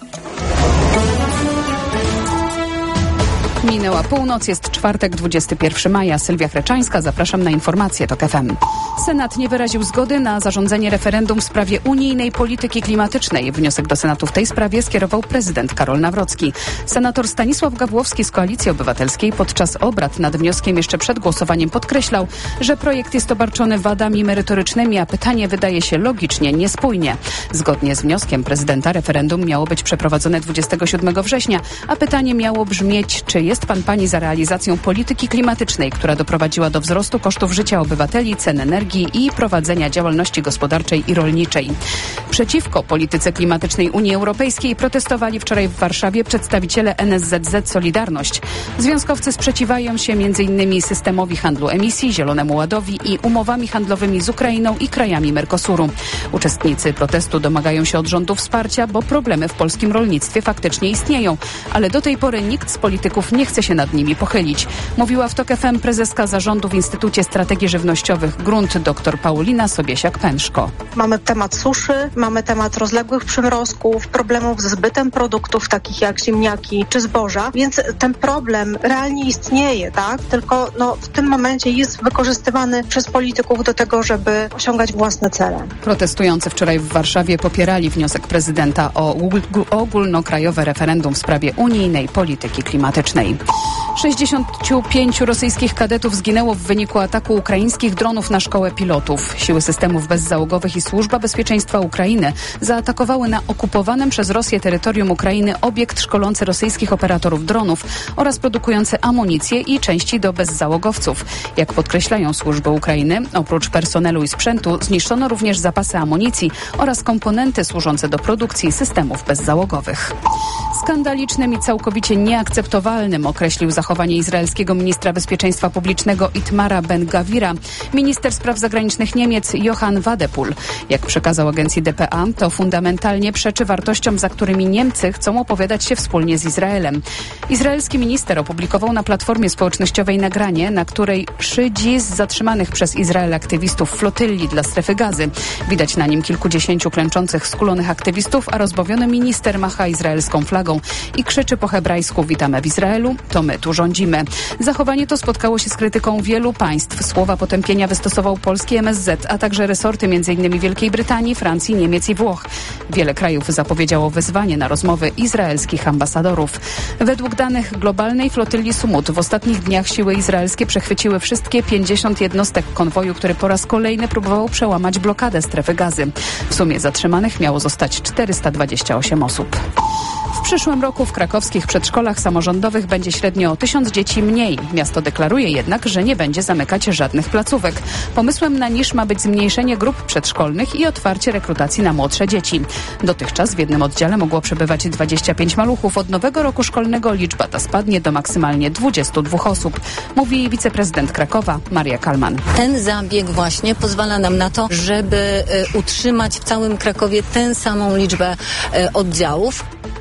Minęła północ, jest czwartek, dwudziestego pierwszego maja. Sylwia Chreczańska, zapraszam na informacje Tok F M. Senat nie wyraził zgody na zarządzenie referendum w sprawie unijnej polityki klimatycznej. Wniosek do Senatu w tej sprawie skierował prezydent Karol Nawrocki. Senator Stanisław Gawłowski z Koalicji Obywatelskiej podczas obrad nad wnioskiem jeszcze przed głosowaniem podkreślał, że projekt jest obarczony wadami merytorycznymi, a pytanie wydaje się logicznie niespójnie. Zgodnie z wnioskiem prezydenta referendum miało być przeprowadzone dwudziestego siódmego września, a pytanie miało brzmieć, czy jest pan pani za realizacją polityki klimatycznej, która doprowadziła do wzrostu kosztów życia obywateli, cen energii i prowadzenia działalności gospodarczej i rolniczej. Przeciwko polityce klimatycznej Unii Europejskiej protestowali wczoraj w Warszawie przedstawiciele N S Z Z Solidarność. Związkowcy sprzeciwiają się między innymi systemowi handlu emisji, Zielonemu Ładowi i umowami handlowymi z Ukrainą i krajami Mercosuru. Uczestnicy protestu domagają się od rządu wsparcia, bo problemy w polskim rolnictwie faktycznie istnieją, ale do tej pory nikt z polityków nie chce się nad nimi pochylić. Mówiła w Tok F M prezeska zarządu w Instytucie Strategii Żywnościowych Grunt dr Paulina Sobiesiak-Pęszko. Mamy temat suszy, mamy temat rozległych przymrozków, problemów ze zbytem produktów takich jak ziemniaki czy zboża, więc ten problem realnie istnieje, tak? Tylko no, w tym momencie jest wykorzystywany przez polityków do tego, żeby osiągać własne cele. Protestujący wczoraj w Warszawie popierali wniosek prezydenta o ogólnokrajowe referendum w sprawie unijnej polityki klimatycznej. sześćdziesięciu pięciu rosyjskich kadetów zginęło w wyniku ataku ukraińskich dronów na szkołę pilotów. Siły systemów bezzałogowych i Służba Bezpieczeństwa Ukrainy zaatakowały na okupowanym przez Rosję terytorium Ukrainy obiekt szkolący rosyjskich operatorów dronów oraz produkujący amunicję i części do bezzałogowców. Jak podkreślają służby Ukrainy, oprócz personelu i sprzętu zniszczono również zapasy amunicji oraz komponenty służące do produkcji systemów bezzałogowych. Skandalicznym i całkowicie nieakceptowalnym określił zachowanie izraelskiego ministra bezpieczeństwa publicznego Itmara Ben-Gavira minister spraw zagranicznych Niemiec Johann Wadephul. Jak przekazał agencji D P A, to fundamentalnie przeczy wartościom, za którymi Niemcy chcą opowiadać się wspólnie z Izraelem. Izraelski minister opublikował na platformie społecznościowej nagranie, na której szydzi z zatrzymanych przez Izrael aktywistów flotylli dla strefy Gazy. Widać na nim kilkudziesięciu klęczących, skulonych aktywistów, a rozbawiony minister macha izraelską flagą i krzyczy po hebrajsku: witamy w Izraelu, to my tu rządzimy. Zachowanie to spotkało się z krytyką wielu państw. Słowa potępienia wystosował polski M S Z, a także resorty m.in. Wielkiej Brytanii, Francji, Niemiec i Włoch. Wiele krajów zapowiedziało wezwanie na rozmowy izraelskich ambasadorów. Według danych globalnej flotyli Sumut w ostatnich dniach siły izraelskie przechwyciły wszystkie pięćdziesiąt jednostek konwoju, który po raz kolejny próbował przełamać blokadę strefy Gazy. W sumie zatrzymanych miało zostać czterysta dwadzieścia osiem osób. W przyszłym roku w krakowskich przedszkolach samorządowych będzie średnio o tysiąc dzieci mniej. Miasto deklaruje jednak, że nie będzie zamykać żadnych placówek. Pomysłem na niż ma być zmniejszenie grup przedszkolnych i otwarcie rekrutacji na młodsze dzieci. Dotychczas w jednym oddziale mogło przebywać dwadzieścia pięć maluchów. Od nowego roku szkolnego liczba ta spadnie do maksymalnie dwudziestu dwóch osób, mówi wiceprezydent Krakowa Maria Kalman. Ten zabieg właśnie pozwala nam na to, żeby y, utrzymać w całym Krakowie tę samą liczbę y, oddziałów.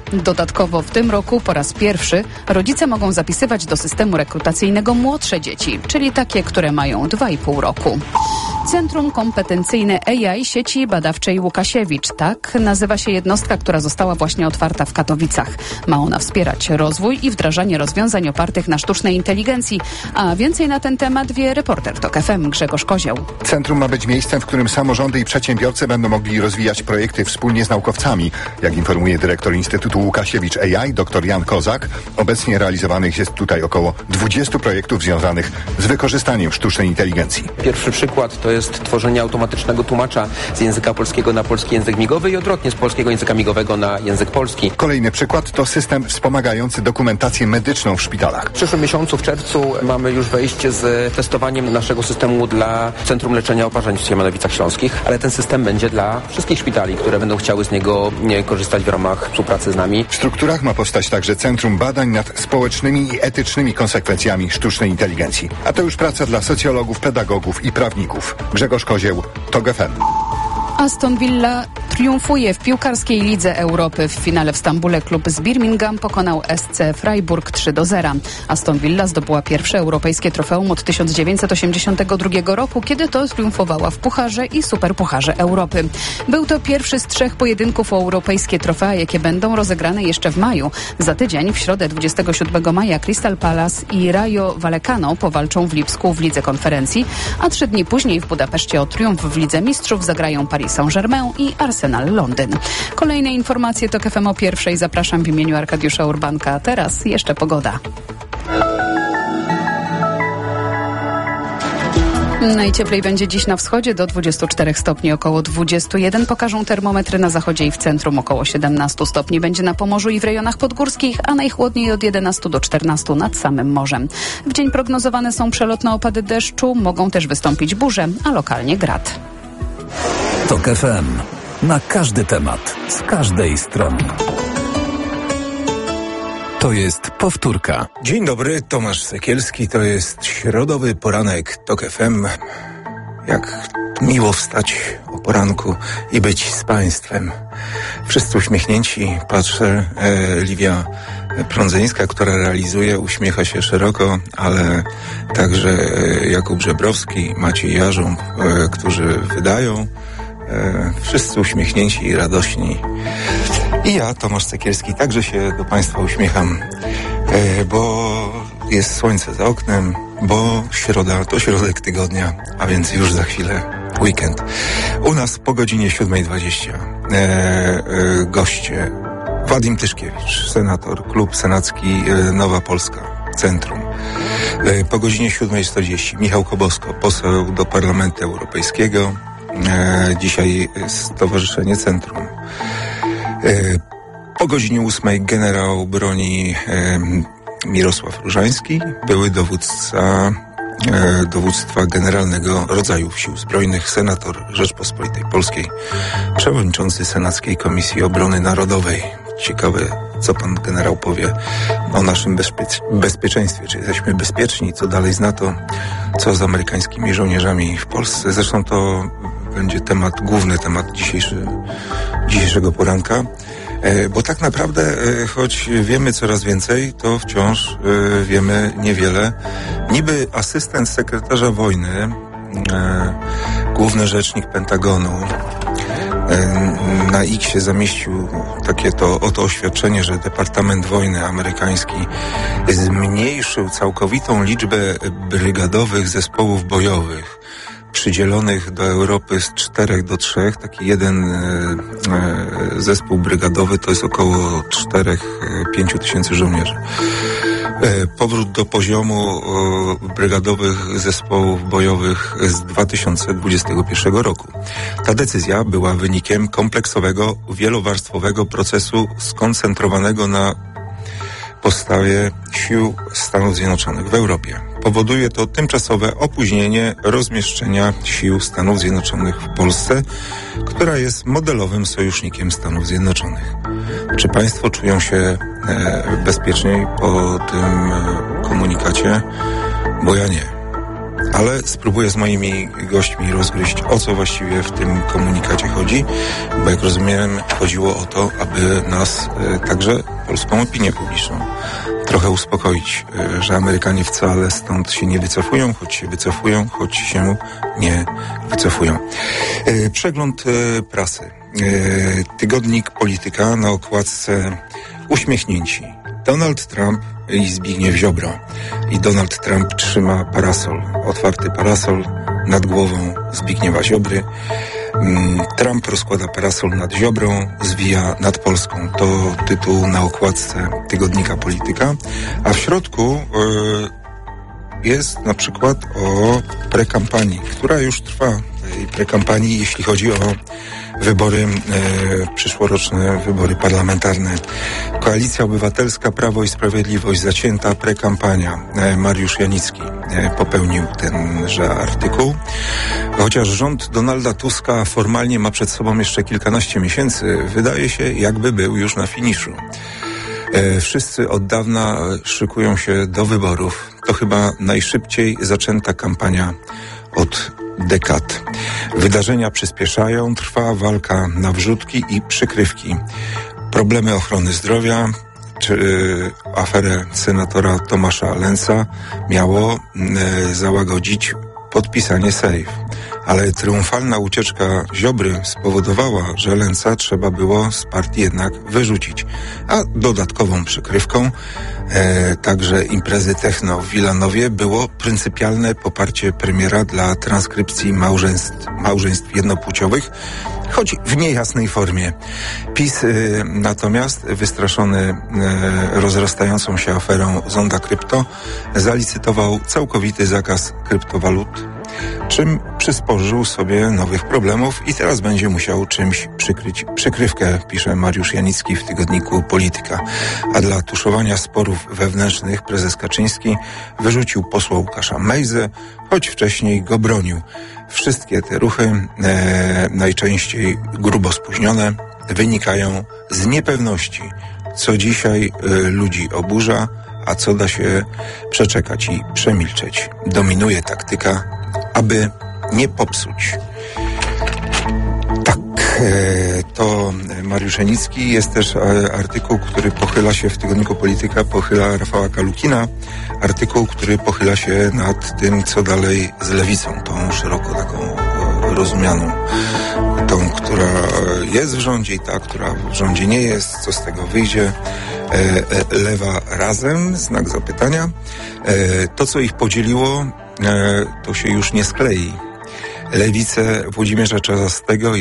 Dodatkowo w tym roku po raz pierwszy rodzice mogą zapisywać do systemu rekrutacyjnego młodsze dzieci, czyli takie, które mają dwa i pół roku. Centrum Kompetencyjne A I Sieci Badawczej Łukasiewicz. Tak nazywa się jednostka, która została właśnie otwarta w Katowicach. Ma ona wspierać rozwój i wdrażanie rozwiązań opartych na sztucznej inteligencji. A więcej na ten temat wie reporter TOK F M Grzegorz Kozioł. Centrum ma być miejscem, w którym samorządy i przedsiębiorcy będą mogli rozwijać projekty wspólnie z naukowcami. Jak informuje dyrektor Instytutu Łukasiewicz A I, dr Jan Kozak, obecnie realizowanych jest tutaj około dwudziestu projektów związanych z wykorzystaniem sztucznej inteligencji. Pierwszy przykład to jest tworzenie automatycznego tłumacza z języka polskiego na polski język migowy i odwrotnie z polskiego języka migowego na język polski. Kolejny przykład to system wspomagający dokumentację medyczną w szpitalach. W przyszłym miesiącu, w czerwcu, mamy już wejście z testowaniem naszego systemu dla Centrum Leczenia Oparzeń w Siemianowicach Śląskich, ale ten system będzie dla wszystkich szpitali, które będą chciały z niego korzystać w ramach współpracy z nami. W strukturach ma powstać także Centrum Badań nad społecznymi i etycznymi konsekwencjami sztucznej inteligencji. A to już praca dla socjologów, pedagogów i prawników. Grzegorz Kozieł, TOK F M. Aston Villa triumfuje w piłkarskiej Lidze Europy. W finale w Stambule klub z Birmingham pokonał S C Freiburg trzy do zera. Aston Villa zdobyła pierwsze europejskie trofeum od tysiąc dziewięćset osiemdziesiątego drugiego roku, kiedy to triumfowała w Pucharze i Superpucharze Europy. Był to pierwszy z trzech pojedynków o europejskie trofea, jakie będą rozegrane jeszcze w maju. Za tydzień, w środę dwudziestego siódmego maja, Crystal Palace i Rayo Vallecano powalczą w Lipsku w Lidze Konferencji, a trzy dni później w Budapeszcie o triumf w Lidze Mistrzów zagrają Paris Saint-Germain i Arsenal Londyn. Kolejne informacje TOK F M o pierwszej. Zapraszam w imieniu Arkadiusza Urbanka. A teraz jeszcze pogoda. Najcieplej będzie dziś na wschodzie do dwudziestu czterech stopni, około dwudziestu jeden pokażą termometry na zachodzie i w centrum, około siedemnastu stopni będzie na Pomorzu i w rejonach podgórskich, a najchłodniej od jedenastu do czternastu nad samym morzem. W dzień prognozowane są przelotne opady deszczu, mogą też wystąpić burze, a lokalnie grad. TOK F M. Na każdy temat, z każdej strony. To jest powtórka. Dzień dobry, Tomasz Sekielski. To jest środowy poranek TOK F M. Jak miło wstać o poranku i być z państwem. Wszyscy uśmiechnięci. Patrzę, e, Liwia Prądzyńska, która realizuje, uśmiecha się szeroko, ale także e, Jakub Żebrowski, Maciej Jarząb, e, którzy wydają. E, wszyscy uśmiechnięci i radośni. I ja, Tomasz Sekielski, także się do Państwa uśmiecham, e, bo jest słońce za oknem, bo środa to środek tygodnia, a więc już za chwilę weekend. U nas po godzinie siódma dwadzieścia e, e, goście Wadim Tyszkiewicz, senator, klub senacki e, Nowa Polska, Centrum. E, po godzinie siódma czterdzieści Michał Kobosko, poseł do Parlamentu Europejskiego. E, dzisiaj Stowarzyszenie Centrum. E, po godzinie ósmej generał broni e, Mirosław Różański, były dowódca e, dowództwa generalnego rodzajów Sił Zbrojnych, senator Rzeczpospolitej Polskiej, przewodniczący Senackiej Komisji Obrony Narodowej. Ciekawe, co pan generał powie o naszym bezpie- bezpieczeństwie, czy jesteśmy bezpieczni, co dalej z NATO, co z amerykańskimi żołnierzami w Polsce. Zresztą to będzie temat, główny temat dzisiejszy, dzisiejszego poranka. E, bo tak naprawdę, e, choć wiemy coraz więcej, to wciąż e, wiemy niewiele. Niby asystent sekretarza wojny, e, główny rzecznik Pentagonu, e, na X-ie zamieścił takie to oto oświadczenie, że Departament Wojny amerykański zmniejszył całkowitą liczbę brygadowych zespołów bojowych przydzielonych do Europy z czterech do trzech. Taki jeden e, e, zespół brygadowy to jest około czterech pięciu tysięcy żołnierzy. E, powrót do poziomu e, brygadowych zespołów bojowych z dwa tysiące dwudziestego pierwszego roku. Ta decyzja była wynikiem kompleksowego, wielowarstwowego procesu skoncentrowanego na podstawie sił Stanów Zjednoczonych w Europie. Powoduje to tymczasowe opóźnienie rozmieszczenia sił Stanów Zjednoczonych w Polsce, która jest modelowym sojusznikiem Stanów Zjednoczonych. Czy państwo czują się e, bezpieczniej po tym e, komunikacie? Bo ja nie. ale spróbuję z moimi gośćmi rozgryźć, o co właściwie w tym komunikacie chodzi, bo jak rozumiem, chodziło o to, aby nas, także polską opinię publiczną, trochę uspokoić, że Amerykanie wcale stąd się nie wycofują, choć się wycofują, choć się nie wycofują. Przegląd prasy. Tygodnik Polityka, na okładce uśmiechnięci. Donald Trump i Zbigniew Ziobro. I Donald Trump trzyma parasol, otwarty parasol nad głową Zbigniewa Ziobry. Trump rozkłada parasol nad Ziobrą, zwija nad Polską. To tytuł na okładce tygodnika Polityka. A w środku yy, jest na przykład o prekampanii, która już trwa. Tej prekampanii, jeśli chodzi o wybory, e, przyszłoroczne wybory parlamentarne. Koalicja Obywatelska, Prawo i Sprawiedliwość, zacięta prekampania. E, Mariusz Janicki e, popełnił tenże artykuł. Chociaż rząd Donalda Tuska formalnie ma przed sobą jeszcze kilkanaście miesięcy, wydaje się, jakby był już na finiszu. E, wszyscy od dawna szykują się do wyborów. To chyba najszybciej zaczęta kampania od dekad. Wydarzenia przyspieszają, trwa walka na wrzutki i przykrywki. Problemy ochrony zdrowia czy y, aferę senatora Tomasza Lensa miało y, załagodzić podpisanie safe. Ale triumfalna ucieczka Ziobry spowodowała, że Lensa trzeba było z partii jednak wyrzucić. A dodatkową przykrywką e, także imprezy techno w Wilanowie było pryncypialne poparcie premiera dla transkrypcji małżeństw, małżeństw jednopłciowych, choć w niejasnej formie. PiS y, natomiast, wystraszony y, rozrastającą się aferą Zonda Krypto, zalicytował całkowity zakaz kryptowalut, czym przysporzył sobie nowych problemów i teraz będzie musiał czymś przykryć przykrywkę, pisze Mariusz Janicki w tygodniku Polityka. A dla tuszowania sporów wewnętrznych prezes Kaczyński wyrzucił posła Łukasza Mejzę, choć wcześniej go bronił. Wszystkie te ruchy, e, najczęściej grubo spóźnione, wynikają z niepewności, co dzisiaj e, ludzi oburza, a co da się przeczekać i przemilczeć. Dominuje taktyka, aby nie popsuć. Tak, e, to Mariusz Janicki. Jest też e, artykuł, który pochyla się w tygodniku Polityka, pochyla Rafała Kalukina. Artykuł, który pochyla się nad tym, co dalej z lewicą, tą szeroko taką e, rozumianą, tą, która jest w rządzie i ta, która w rządzie nie jest, co z tego wyjdzie. E, e, lewa razem, znak zapytania. E, to, co ich podzieliło, e, to się już nie sklei. Lewicę Włodzimierza Czarzastego